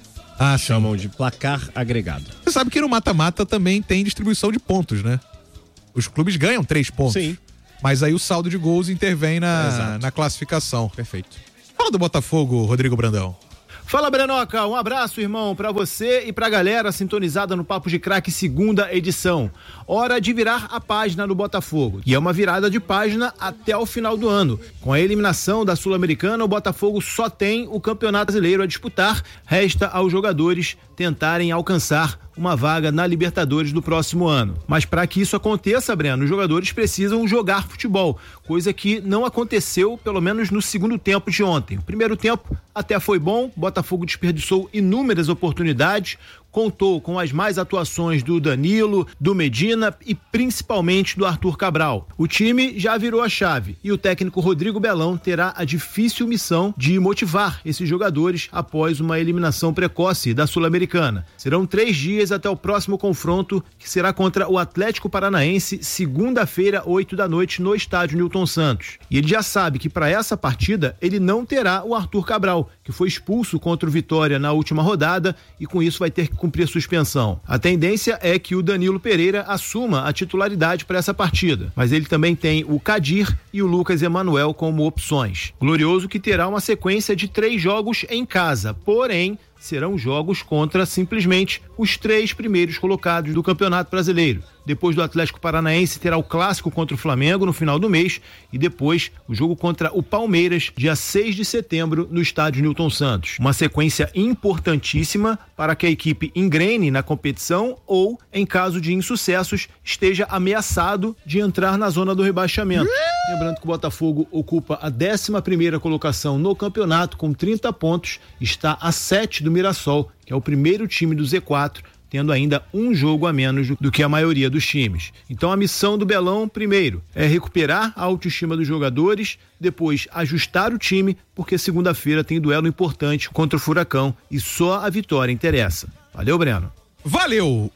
Chamam de placar agregado. Você sabe que no mata-mata também tem distribuição de pontos, né? Os clubes ganham 3 pontos. Sim. Mas aí o saldo de gols intervém na classificação. Perfeito. Fala do Botafogo, Rodrigo Brandão. Fala, Brenoca, um abraço, irmão, pra você e pra galera sintonizada no Papo de Craque, segunda edição. Hora de virar a página do Botafogo, e é uma virada de página até o final do ano. Com a eliminação da Sul-Americana, o Botafogo só tem o Campeonato Brasileiro a disputar, resta aos jogadores tentarem alcançar uma vaga na Libertadores do próximo ano. Mas para que isso aconteça, Breno, os jogadores precisam jogar futebol, coisa que não aconteceu, pelo menos no segundo tempo de ontem. O primeiro tempo até foi bom, o Botafogo desperdiçou inúmeras oportunidades, contou com as mais atuações do Danilo, do Medina e principalmente do Arthur Cabral. O time já virou a chave e o técnico Rodrigo Belão terá a difícil missão de motivar esses jogadores após uma eliminação precoce da Sul-Americana. Serão 3 dias até o próximo confronto, que será contra o Atlético Paranaense, segunda-feira, 8 da noite, no estádio Newton Santos. E ele já sabe que para essa partida ele não terá o Arthur Cabral, que foi expulso contra o Vitória na última rodada e com isso vai ter que cumprir a suspensão. A tendência é que o Danilo Pereira assuma a titularidade para essa partida, mas ele também tem o Kadir e o Lucas Emanuel como opções. Glorioso que terá uma sequência de 3 jogos em casa, porém serão jogos contra simplesmente os 3 primeiros colocados do Campeonato Brasileiro. Depois do Atlético Paranaense terá o clássico contra o Flamengo no final do mês e depois o jogo contra o Palmeiras, dia 6 de setembro, no estádio Newton Santos. Uma sequência importantíssima para que a equipe engrene na competição ou, em caso de insucessos, esteja ameaçado de entrar na zona do rebaixamento. Lembrando que o Botafogo ocupa a 11ª colocação no campeonato com 30 pontos, está a 7 do Mirassol, que é o primeiro time do Z4, tendo ainda um jogo a menos do que a maioria dos times. Então a missão do Belão, primeiro, é recuperar a autoestima dos jogadores, depois ajustar o time, porque segunda-feira tem duelo importante contra o Furacão e só a vitória interessa. Valeu, Breno. Valeu,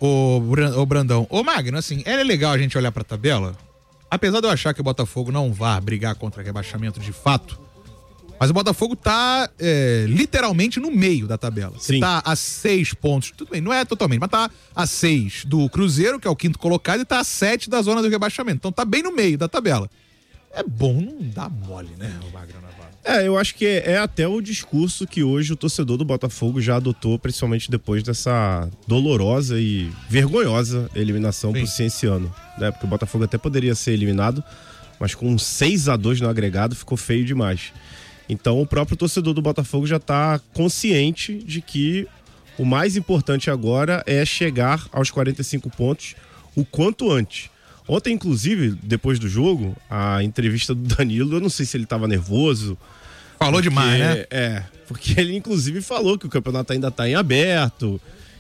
ô Brandão. Ô Magno, assim, é legal a gente olhar pra tabela, apesar de eu achar que o Botafogo não vá brigar contra rebaixamento de fato, mas o Botafogo tá literalmente no meio da tabela. Sim. Tá a 6 pontos, tudo bem, não é totalmente, mas tá a 6 do Cruzeiro, que é o 5º colocado, e tá a 7 da zona do rebaixamento. Então tá bem no meio da tabela. É bom não dar mole, né, o Magno Navarro? Eu acho que é até o discurso que hoje o torcedor do Botafogo já adotou, principalmente depois dessa dolorosa e vergonhosa eliminação pro Cienciano, né? Porque o Botafogo até poderia ser eliminado, mas com 6-2 no agregado ficou feio demais. Então o próprio torcedor do Botafogo já está consciente de que o mais importante agora é chegar aos 45 pontos o quanto antes. Ontem, inclusive, depois do jogo, a entrevista do Danilo, eu não sei se ele estava nervoso. Falou demais, né? Porque ele inclusive falou que o campeonato ainda está em aberto,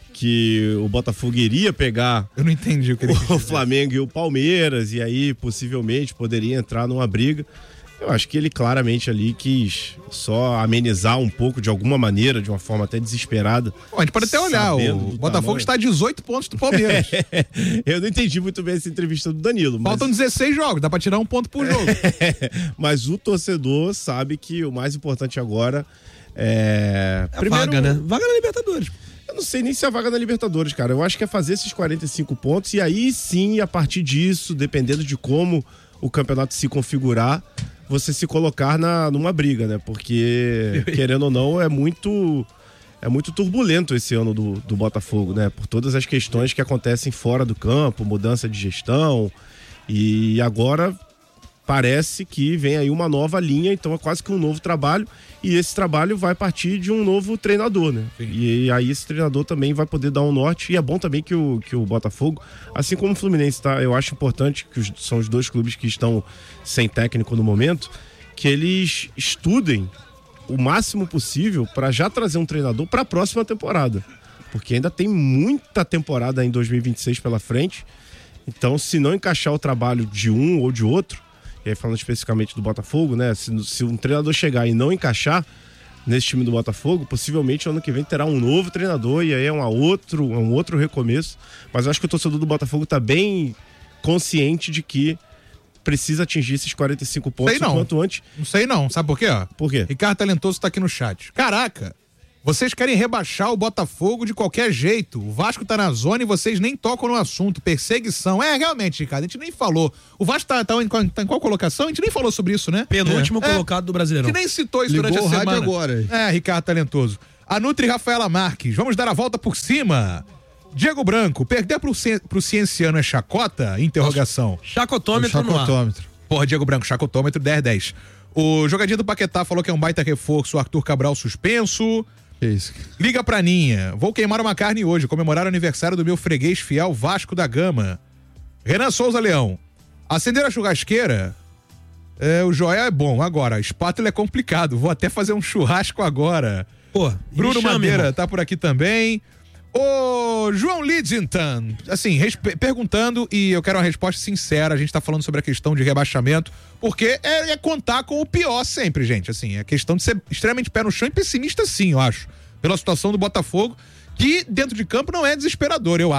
que o Botafogo iria pegar eu não entendi o que ele o Flamengo e o Palmeiras, e aí possivelmente poderia entrar numa briga. Eu acho que ele claramente ali quis só amenizar um pouco de alguma maneira, de uma forma até desesperada. Pô, a gente pode até olhar, o Botafogo está a 18 pontos do Palmeiras. Eu não entendi muito bem essa entrevista do Danilo. Faltam 16 jogos, dá pra tirar 1 ponto por jogo. Mas o torcedor sabe que o mais importante agora é... Primeiro, vaga, né? Vaga na Libertadores. Eu não sei nem se é a vaga na Libertadores, cara. Eu acho que é fazer esses 45 pontos e aí sim, a partir disso, dependendo de como o campeonato se configurar, você se colocar numa briga, né? Porque, querendo ou não, é muito turbulento esse ano do Botafogo, né? Por todas as questões que acontecem fora do campo, mudança de gestão. E agora parece que vem aí uma nova linha, então é quase que um novo trabalho, e esse trabalho vai partir de um novo treinador, né? E aí esse treinador também vai poder dar um norte, e é bom também que o Botafogo, assim como o Fluminense, tá? Eu acho importante que são os dois clubes que estão sem técnico no momento, que eles estudem o máximo possível para já trazer um treinador para a próxima temporada, porque ainda tem muita temporada em 2026 pela frente. Então, se não encaixar o trabalho de um ou de outro, e aí falando especificamente do Botafogo, né? Se um treinador chegar e não encaixar nesse time do Botafogo, possivelmente ano que vem terá um novo treinador, e aí é um outro recomeço. Mas eu acho que o torcedor do Botafogo está bem consciente de que precisa atingir esses 45 pontos o quanto antes. Não sei não, sabe por quê? Ó? Por quê? Ricardo Talentoso tá aqui no chat. Caraca, vocês querem rebaixar o Botafogo de qualquer jeito. O Vasco tá na zona e vocês nem tocam no assunto. Perseguição. Realmente, Ricardo, a gente nem falou. O Vasco tá em qual colocação? A gente nem falou sobre isso, né? Penúltimo colocado do Brasileirão. A gente nem citou isso durante a semana. Agora. Ricardo Talentoso. A Nutri Rafaela Marques. Vamos dar a volta por cima. Diego Branco, perder pro Cienciano é chacota? Interrogação. Chacotômetro no ar. Porra, Diego Branco, chacotômetro 10-10. O jogadinho do Paquetá falou que é um baita reforço, o Arthur Cabral suspenso. Que isso? Liga pra Ninha. Vou queimar uma carne hoje, comemorar o aniversário do meu freguês fiel Vasco da Gama. Renan Souza Leão. Acender a churrasqueira? O Joel é bom. Agora, espátula é complicado. Vou até fazer um churrasco agora. Pô, Bruno Madeira tá por aqui também. Ô, João Lidzington, assim, perguntando, e eu quero uma resposta sincera, a gente tá falando sobre a questão de rebaixamento, porque é contar com o pior sempre, gente, assim, é questão de ser extremamente pé no chão e pessimista sim, eu acho, pela situação do Botafogo, que dentro de campo não é desesperador, eu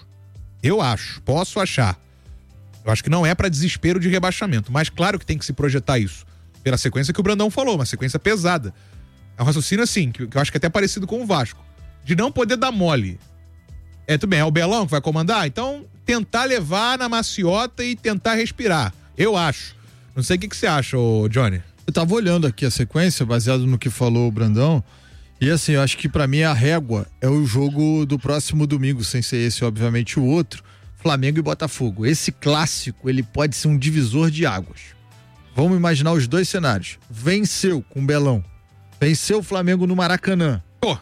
acho, posso achar, eu acho que não é pra desespero de rebaixamento, mas claro que tem que se projetar isso, pela sequência que o Brandão falou, uma sequência pesada, é um raciocínio assim, que eu acho que é até parecido com o Vasco, de não poder dar mole. Tudo bem, é o Belão que vai comandar? Então, tentar levar na maciota e tentar respirar. Eu acho. Não sei o que você acha, Johnny. Eu tava olhando aqui a sequência, baseado no que falou o Brandão, e assim, eu acho que pra mim a régua é o jogo do próximo domingo, sem ser esse, obviamente, o outro, Flamengo e Botafogo. Esse clássico, ele pode ser um divisor de águas. Vamos imaginar os dois cenários. Venceu com o Belão. Venceu o Flamengo no Maracanã. Pô.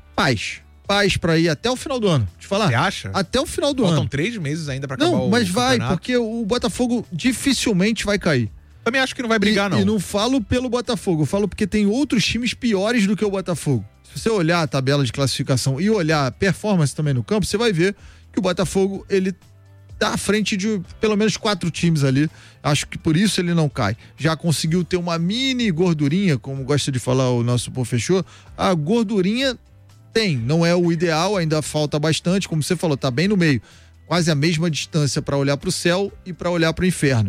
Paz pra ir até o final do ano. Te falar. Você acha? Até o final do ano. Faltam 3 meses ainda pra acabar o mas vai, campeonato. porque o Botafogo dificilmente vai cair. Também acho que não vai brigar, não. E não falo pelo Botafogo, eu falo porque tem outros times piores do que o Botafogo. Se você olhar a tabela de classificação e olhar a performance também no campo, você vai ver que o Botafogo, ele tá à frente de pelo menos 4 times ali. Acho que por isso ele não cai. Já conseguiu ter uma mini gordurinha, como gosta de falar o nosso Pô Fechou. A gordurinha tem, não é o ideal, ainda falta bastante, como você falou, tá bem no meio. Quase a mesma distância para olhar para o céu e para olhar para o inferno.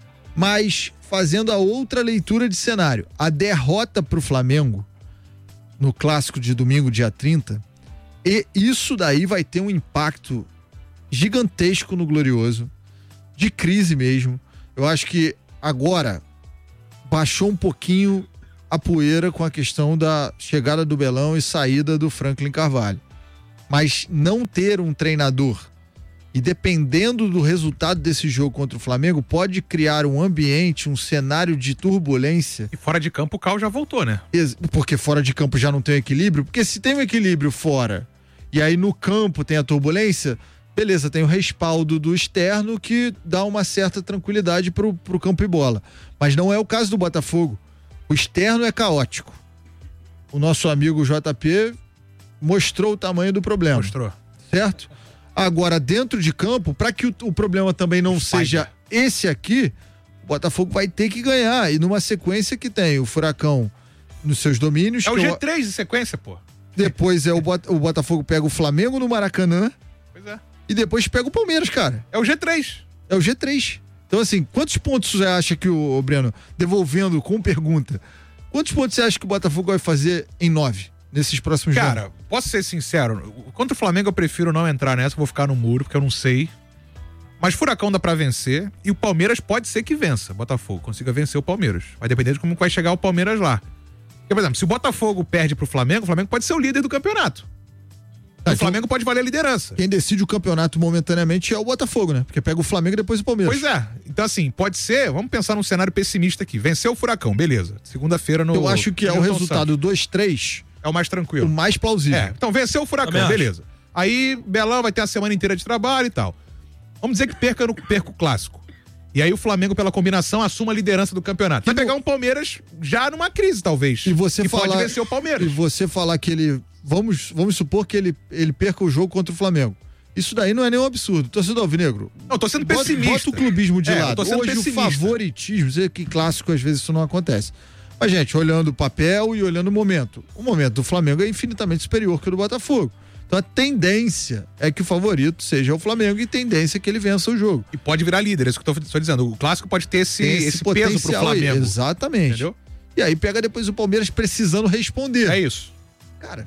Mas fazendo a outra leitura de cenário, a derrota pro Flamengo no clássico de domingo, dia 30, e isso daí vai ter um impacto gigantesco no Glorioso, de crise mesmo. Eu acho que agora baixou um pouquinho a poeira com a questão da chegada do Belão e saída do Franklin Carvalho. Mas não ter um treinador e dependendo do resultado desse jogo contra o Flamengo, pode criar um ambiente, um cenário de turbulência. E fora de campo o Cal já voltou, né? Porque fora de campo já não tem equilíbrio. Porque se tem um equilíbrio fora e aí no campo tem a turbulência, beleza, tem o respaldo do externo que dá uma certa tranquilidade pro campo e bola. Mas não é o caso do Botafogo. O externo é caótico. O nosso amigo JP mostrou o tamanho do problema. Mostrou. Certo? Agora, dentro de campo, para que o problema também não seja esse aqui, o Botafogo vai ter que ganhar. E numa sequência que tem o Furacão nos seus domínios. É o G3 de sequência, pô. Depois o Botafogo pega o Flamengo no Maracanã. Pois é. E depois pega o Palmeiras, cara. É o G3. É o G3. Então, assim, quantos pontos você acha que o Breno, devolvendo com pergunta, quantos pontos você acha que o Botafogo vai fazer em 9 nesses próximos jogos? Cara, posso ser sincero, contra o Flamengo eu prefiro não entrar nessa, vou ficar no muro, porque eu não sei. Mas Furacão dá pra vencer e o Palmeiras pode ser que vença. Botafogo consiga vencer o Palmeiras. Vai depender de como vai chegar o Palmeiras lá. Porque, por exemplo, se o Botafogo perde pro Flamengo, o Flamengo pode ser o líder do campeonato. O Flamengo pode valer a liderança. Quem decide o campeonato momentaneamente é o Botafogo, né? Porque pega o Flamengo e depois o Palmeiras. Pois é. Então, assim, pode ser, vamos pensar num cenário pessimista aqui. Venceu o Furacão, beleza. Segunda-feira no... Eu acho que é o resultado 2-3. É o mais tranquilo. O mais plausível. Então, venceu o Furacão, beleza. Aí, Belão vai ter a semana inteira de trabalho e tal. Vamos dizer que perca o clássico. E aí o Flamengo, pela combinação, assuma a liderança do campeonato. Vai pegar um Palmeiras já numa crise, talvez. E você pode vencer o Palmeiras. E você falar que ele... Vamos supor que ele perca o jogo contra o Flamengo. Isso daí não é nenhum absurdo. Torcedor alvinegro. Não, tô sendo pessimista. Bota o clubismo de lado. Tô sendo Hoje pessimista. o favoritismo, sei que clássico às vezes isso não acontece. Mas, gente, olhando o papel e olhando o momento do Flamengo é infinitamente superior que o do Botafogo. Então a tendência é que o favorito seja o Flamengo e tendência é que ele vença o jogo. E pode virar líder, é isso que eu tô dizendo. O clássico pode ter esse peso pro Flamengo. Aí, exatamente. Entendeu? E aí pega depois o Palmeiras precisando responder. É isso. Cara,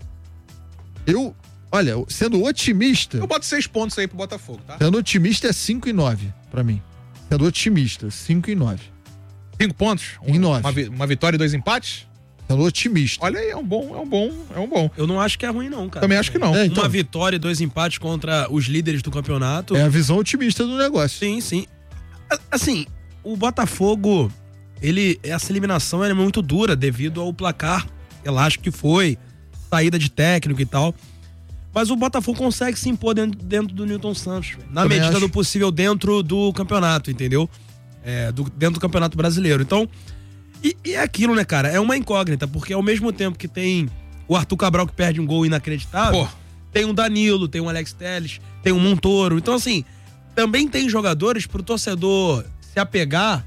olha, sendo otimista... Eu boto 6 pontos aí pro Botafogo, tá? Sendo otimista é 5 e 9 pra mim. Sendo otimista, 5 e 9. 5 pontos? Em 9. Uma vitória e 2 empates? Sendo otimista. Olha aí, é um bom. Eu não acho que é ruim, não, cara. Também acho que não. Uma vitória e 2 empates contra os líderes do campeonato. É a visão otimista do negócio. Sim. Assim, o Botafogo, essa eliminação é muito dura devido ao placar elástico que foi, saída de técnico e tal. Mas o Botafogo consegue se impor dentro do Newton Santos, na Também medida acho. do possível dentro do campeonato, entendeu? Dentro do Campeonato Brasileiro. Então, e é aquilo, né, cara? É uma incógnita, porque ao mesmo tempo que tem o Arthur Cabral que perde um gol inacreditável, tem um Danilo, tem um Alex Telles, tem um Montoro. Então, assim, também tem jogadores pro torcedor se apegar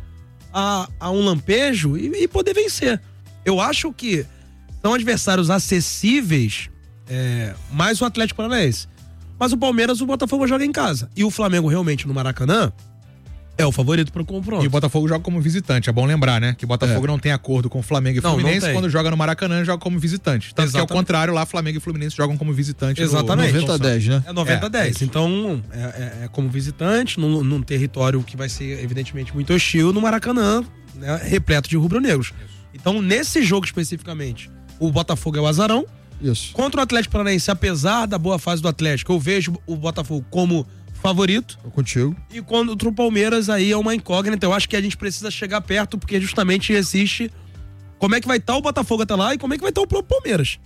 a um lampejo e poder vencer. Eu acho que são adversários acessíveis, mais o Atlético Paranaense. Mas o Palmeiras, o Botafogo joga em casa. E o Flamengo realmente no Maracanã é o favorito pro confronto. E o Botafogo joga como visitante, é bom lembrar, né? Que o Botafogo não tem acordo com o Flamengo e Fluminense, quando joga no Maracanã, joga como visitante. Tanto que ao contrário, lá Flamengo e Fluminense jogam como visitante. Exatamente. 90-10, né? É 90-10. Então, é como visitante, num território que vai ser, evidentemente, muito hostil, no Maracanã, né, repleto de rubro-negros. Então, nesse jogo especificamente, o Botafogo é o azarão. Isso. Contra o Atlético Paranaense, apesar da boa fase do Atlético, eu vejo o Botafogo como favorito. Tô contigo. E contra o Palmeiras aí é uma incógnita. Eu acho que a gente precisa chegar perto, porque justamente existe como é que vai estar o Botafogo até lá e como é que vai estar o próprio Palmeiras.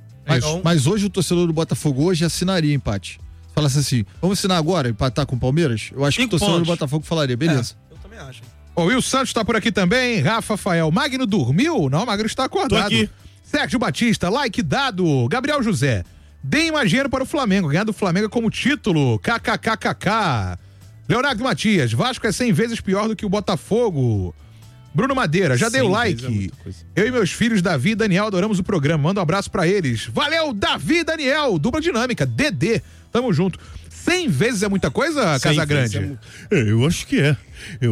Mas hoje o torcedor do Botafogo hoje assinaria empate. Falasse assim, vamos assinar agora, empatar com o Palmeiras? Eu acho que o torcedor do Botafogo falaria, beleza. Eu também acho. O Will Santos tá por aqui também, Rafael Magno dormiu? Não, o Magno está acordado. Tô aqui. Sérgio Batista, like dado. Gabriel José, deem mais dinheiro para o Flamengo, ganhar do Flamengo como título, kkkk. Leonardo Matias, Vasco é 100 vezes pior do que o Botafogo. Bruno Madeira, já dei o like. Eu e meus filhos Davi e Daniel adoramos o programa, manda um abraço pra eles. Valeu, Davi e Daniel, dupla dinâmica, DD, tamo junto. 100 vezes é muita coisa, Casagrande? Eu acho que é.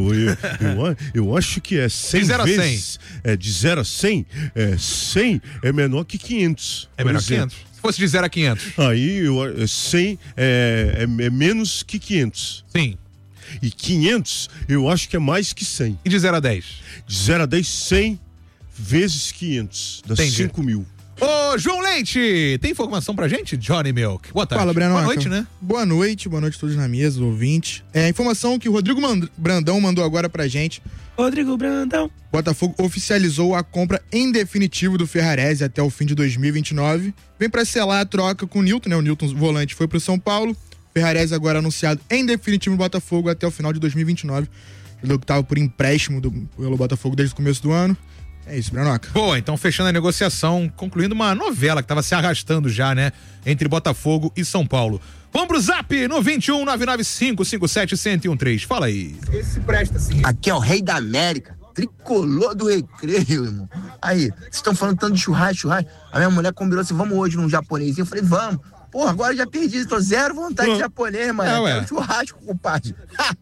Eu acho que é 100 de 0 vezes. De 0 a 100, 100 é menor que 500. É menor que 500? Se fosse de 0 a 500. Aí 100 é menos que 500. Sim. E 500 eu acho que é mais que 100. E de 0 a 10? De 0 a 10, 100 vezes 500. Dá 5 mil. Ô, João Leite, tem informação pra gente? Johnny Milk. Boa tarde. Fala, Breno. Boa noite, né? Boa noite a todos na mesa, ouvintes. A informação que o Rodrigo Brandão mandou agora pra gente. Rodrigo Brandão. Botafogo oficializou a compra em definitivo do Ferrarese até o fim de 2029. Vem pra selar a troca com o Newton, né? O Newton volante foi pro São Paulo. Ferrarese agora anunciado em definitivo no Botafogo até o final de 2029. Ele que tava por empréstimo pelo Botafogo desde o começo do ano. É isso, Branoca. Boa, então fechando a negociação, concluindo uma novela que tava se arrastando já, né? Entre Botafogo e São Paulo. Vamos pro zap no 21 995 57 1013. Fala aí. Esse presta assim. Aqui é o Rei da América, tricolor do Recreio, irmão. Aí, vocês estão falando tanto de churrasco. A minha mulher combinou assim, vamos hoje num japonês. Eu falei, vamos. Porra, agora já perdi, tô zero vontade de japonês, mano. É churrasco, compadre.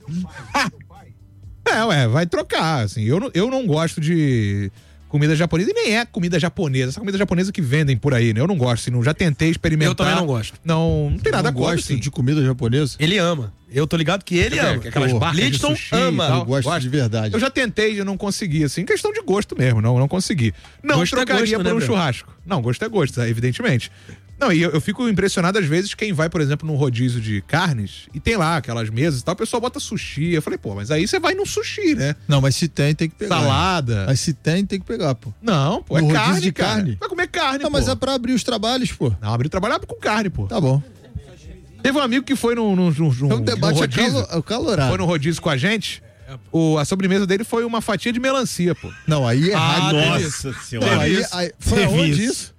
Vai trocar, assim. Eu não gosto de comida japonesa e nem é comida japonesa. Essa comida japonesa que vendem por aí, né? Eu não gosto, assim, já tentei experimentar. Eu também não gosto. Não tem nada contra, assim. De comida japonesa? Ele ama. Eu tô ligado que ele ama. Aquelas barcas de sushi ama. Eu gosto de verdade. Eu já tentei e não consegui, assim. Questão de gosto mesmo, não consegui. Não gosto trocaria por um churrasco. Não, gosto é gosto, evidentemente. Não, e eu fico impressionado às vezes quem vai, por exemplo, num rodízio de carnes e tem lá aquelas mesas e tal, o pessoal bota sushi. Eu falei, pô, mas aí você vai num sushi, né? Não, mas se tem que pegar. Salada. Mas se tem que pegar, pô. Não, pô, no é rodízio carne, de cara. carne. Vai comer carne, Não, pô. mas é pra abrir os trabalhos, pô. Não, abrir o trabalho com carne, pô. Tá bom. Teve um amigo que foi num debate rodízio. calorado. Foi no rodízio com a gente. A sobremesa dele foi uma fatia de melancia, pô. Não, aí é errado. Nossa senhora. Não, aí foi aonde isso?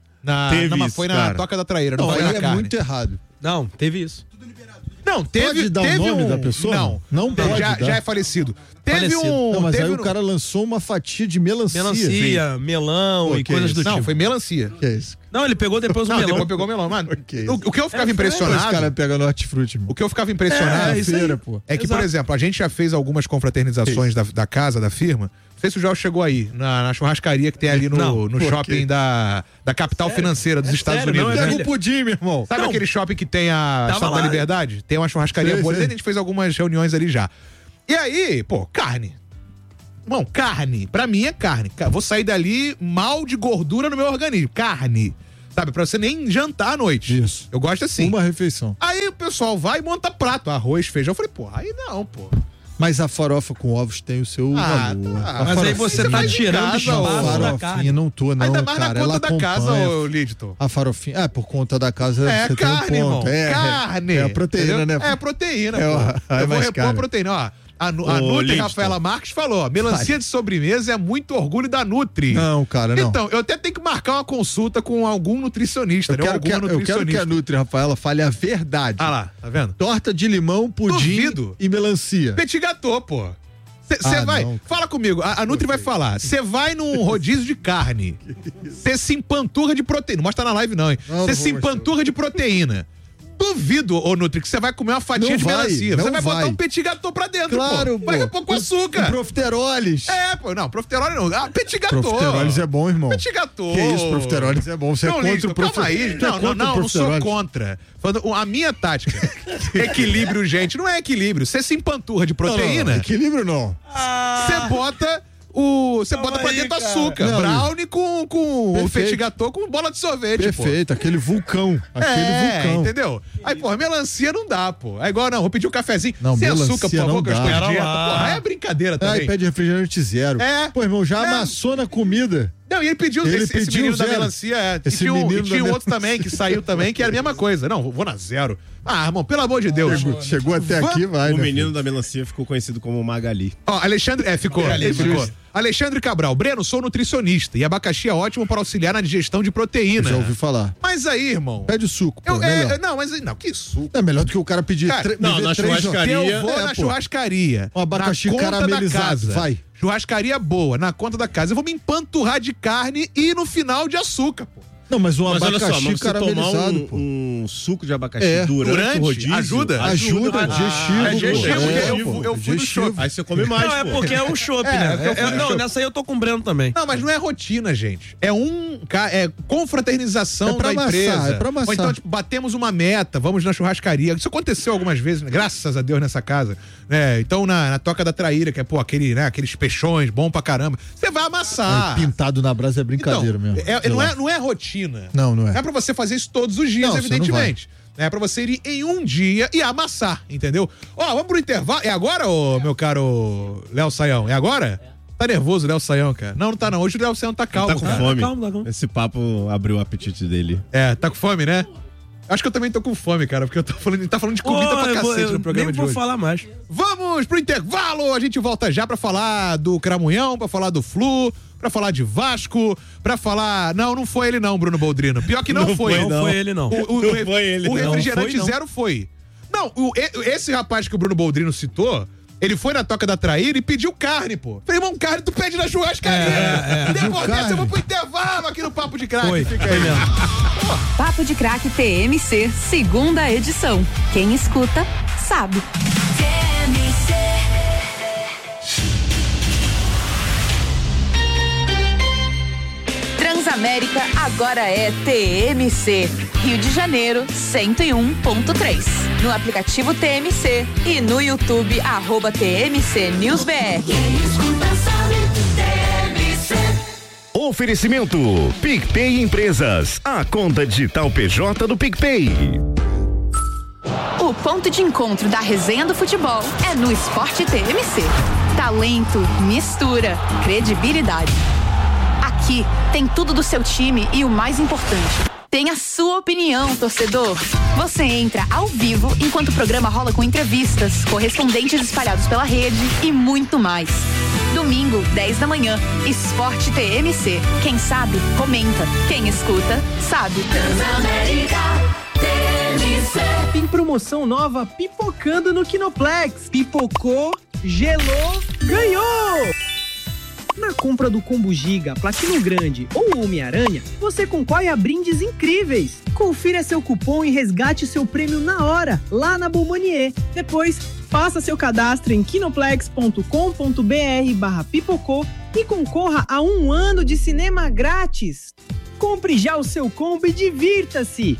Foi na Toca da Traíra, não foi na aí carne. é muito errado. Não, teve isso. Não, teve. Pode dar o nome da pessoa? Não pode já dar. é falecido. Teve Falecido. um. Não, mas teve aí o cara lançou uma fatia de melancia. Melancia, melão Pô, e que coisas isso? do tipo. Não, foi melancia. Que é isso? Não, ele pegou depois o Não, melão. depois pegou o melão. Mano, Que o que eu ficava Os impressionado. caras pegam no hortifruti, O que eu ficava impressionado isso aí. feira, pô. é que, Exato. por exemplo, a gente já fez algumas confraternizações da casa, da firma. Não sei se o Joel chegou aí, na churrascaria que tem ali no Pô, shopping que- da capital financeira dos Estados sério, Unidos. não, né? Pega o pudim, meu irmão. Sabe Não. aquele shopping que tem a Tava Estátua da lá. Liberdade? Tem uma churrascaria Sei, boa. sei. A gente fez algumas reuniões ali já. E aí, pô, carne. Irmão, carne. Pra mim é carne. Vou sair dali mal de gordura no meu organismo. Carne. Sabe? Pra você nem jantar à noite. Isso. Eu gosto assim. Uma refeição. Aí o pessoal vai e monta prato. Arroz, feijão. Eu falei, pô, aí não, pô. Mas a farofa com ovos tem o seu valor. tá. A Mas aí farofinha- você tá tirando casa, espaço da farofinha, carne. não tô, não, Ainda mais cara. na Ela conta da casa, acompanha. ô Lidton. A farofinha, por conta da casa É você carne, tem um ponto. irmão. Carne. É a proteína, Entendeu? né? É proteína, É, pô. é Eu vou mais repor a caro. proteína, ó. A Ô, Nutri Lidton. Rafaela Marques falou, ó, melancia de sobremesa é muito orgulho da Nutri. Não, cara, não. Então, eu até tenho que marcar uma consulta com algum nutricionista, Eu né? quero, Alguma eu quero que a nutricionista. Nutri, Rafaela, fale a verdade. Ah lá, tá vendo? Torta de limão, pudim Duvido. e melancia. Petit gâteau, pô. Você Ah, vai, não, cara. fala comigo, a Nutri vai falar, você vai num rodízio de carne, você se empanturra de proteína, não mostra na live não, hein? Não, Você não se vou mostrar. empanturra de proteína. Duvido, ô Nutri, que você vai comer uma fatia Não de vai, melancia. não Você vai botar vai. um petit gâteau pra dentro, Claro, pô. Vai pô. pôr com açúcar. Com profiteroles. É, pô, não, profiterol não. Ah, petit gâteau. Profiteroles é bom, irmão. Petit gâteau. Que isso, profiteroles é bom. Você é Não, contra Listo, o calma profiteroles. aí. Não sou contra. Falando, a minha tática, equilíbrio, gente, não é equilíbrio. Você se empanturra de proteína, Equilíbrio não. você bota você bota pra aí, dentro cara. açúcar. Não, Brownie com Perfeito. petit gâteau com bola de sorvete, pô. Perfeito, aquele vulcão. Aquele vulcão. Entendeu? Aí, porra, melancia não dá, pô. É igual, não, vou pedir um cafezinho. Não, sem melancia açúcar, por não favor, que eu estou dá. de dieta. Pera lá. Porra, aí é brincadeira Aí também. pede refrigerante zero. É. Pô, irmão, já É. amassou na comida. Não, e ele pediu, Ele esse pediu menino da zero. melancia, Esse e tinha um, menino e tinha da um outro também, que saiu também, que era a mesma coisa. Não, vou na zero. Ah, irmão, pelo amor de Deus. Chegou até aqui, vai, O né, menino filho? da melancia ficou conhecido como Magali. Ó, Alexandre, ficou. Alexandre Cabral, Breno, sou nutricionista e abacaxi é ótimo para auxiliar na digestão de proteína. Já ouvi falar. Mas aí, irmão... Pede suco, pô, melhor. Não, que suco. É melhor do que o cara pedir Cara, não, me vê na três churrascaria- Eu vou na pô. churrascaria. Um abacaxi na conta caramelizado, da casa. vai. Churrascaria boa, na conta da casa. Eu vou me empanturrar de carne e no final de açúcar, pô. Não, mas um Mas olha abacaxi só, mas você tomar caramelizado, pô. um suco de abacaxi É. durante o rodízio... Ajuda? Ajuda, digestivo. É digestivo, pô. porque pô, eu fui no digestivo. shopping. Aí você come mais, Não, é pô. porque é o chopp, É, né? eu fui no Não, chopp. nessa aí eu tô com o Breno também. Não, mas não é rotina, gente. É confraternização É pra da amassar, empresa. é pra amassar. Ou então, tipo, batemos uma meta, vamos na churrascaria. Isso aconteceu algumas vezes, né? Graças a Deus, nessa casa. Né? Então, na Toca da Traíra, que é, pô, aqueles peixões, bom pra caramba. Você vai amassar. Pintado na brasa é brincadeira Então, mesmo. não é rotina. Não, não é. É pra você fazer isso todos os dias, Não, você evidentemente. É pra você ir em um dia e amassar, entendeu? Ó, vamos pro intervalo. É agora, ô, meu caro Léo Saião? É agora? Tá nervoso, Léo Saião, cara? Não tá não. Hoje o Léo Saião tá calmo, Tá com cara. fome. Calma. Esse papo abriu o apetite dele. É, tá com fome, né? Acho que eu também tô com fome, cara, porque tá falando de comida pra cacete no programa nem de vou hoje. falar mais. Vamos pro intervalo! A gente volta já pra falar do Cramunhão, pra falar do Flu, pra falar de Vasco, pra falar... Não foi ele não, Bruno Boldrino. Pior que não foi. Não foi ele, não. Não foi ele, O não. refrigerante Não foi, não. zero foi. Não, esse rapaz que o Bruno Boldrino citou... Ele foi na Toca da Traíra e pediu carne, pô. Falei, irmão, carne tu pede na churrascaria. Depois dessa eu vou pro intervalo aqui no Papo de Craque. Fica aí mesmo. Papo de Craque TMC, segunda edição. Quem escuta, sabe. Transamérica agora é TMC. Rio de Janeiro, 101.3. No aplicativo TMC e no YouTube, @TMC News BR. Oferecimento PicPay Empresas, a conta digital PJ do PicPay. O ponto de encontro da resenha do futebol é no Esporte TMC. Talento, mistura, credibilidade. Aqui tem tudo do seu time e o mais importante, tem a sua opinião, torcedor. Você entra ao vivo enquanto o programa rola com entrevistas, correspondentes espalhados pela rede e muito mais. Domingo, 10 da manhã, Esporte TMC. Quem sabe, comenta. Quem escuta, sabe. Tem promoção nova pipocando no Kinoplex. Pipocou, gelou, ganhou! Na compra do Combo Giga, Platino Grande ou Homem-Aranha, você concorre a brindes incríveis. Confira seu cupom e resgate seu prêmio na hora, lá na Bombonier. Depois, faça seu cadastro em kinoplex.com.br/pipocô e concorra a 1 ano de cinema grátis. Compre já o seu combo e divirta-se!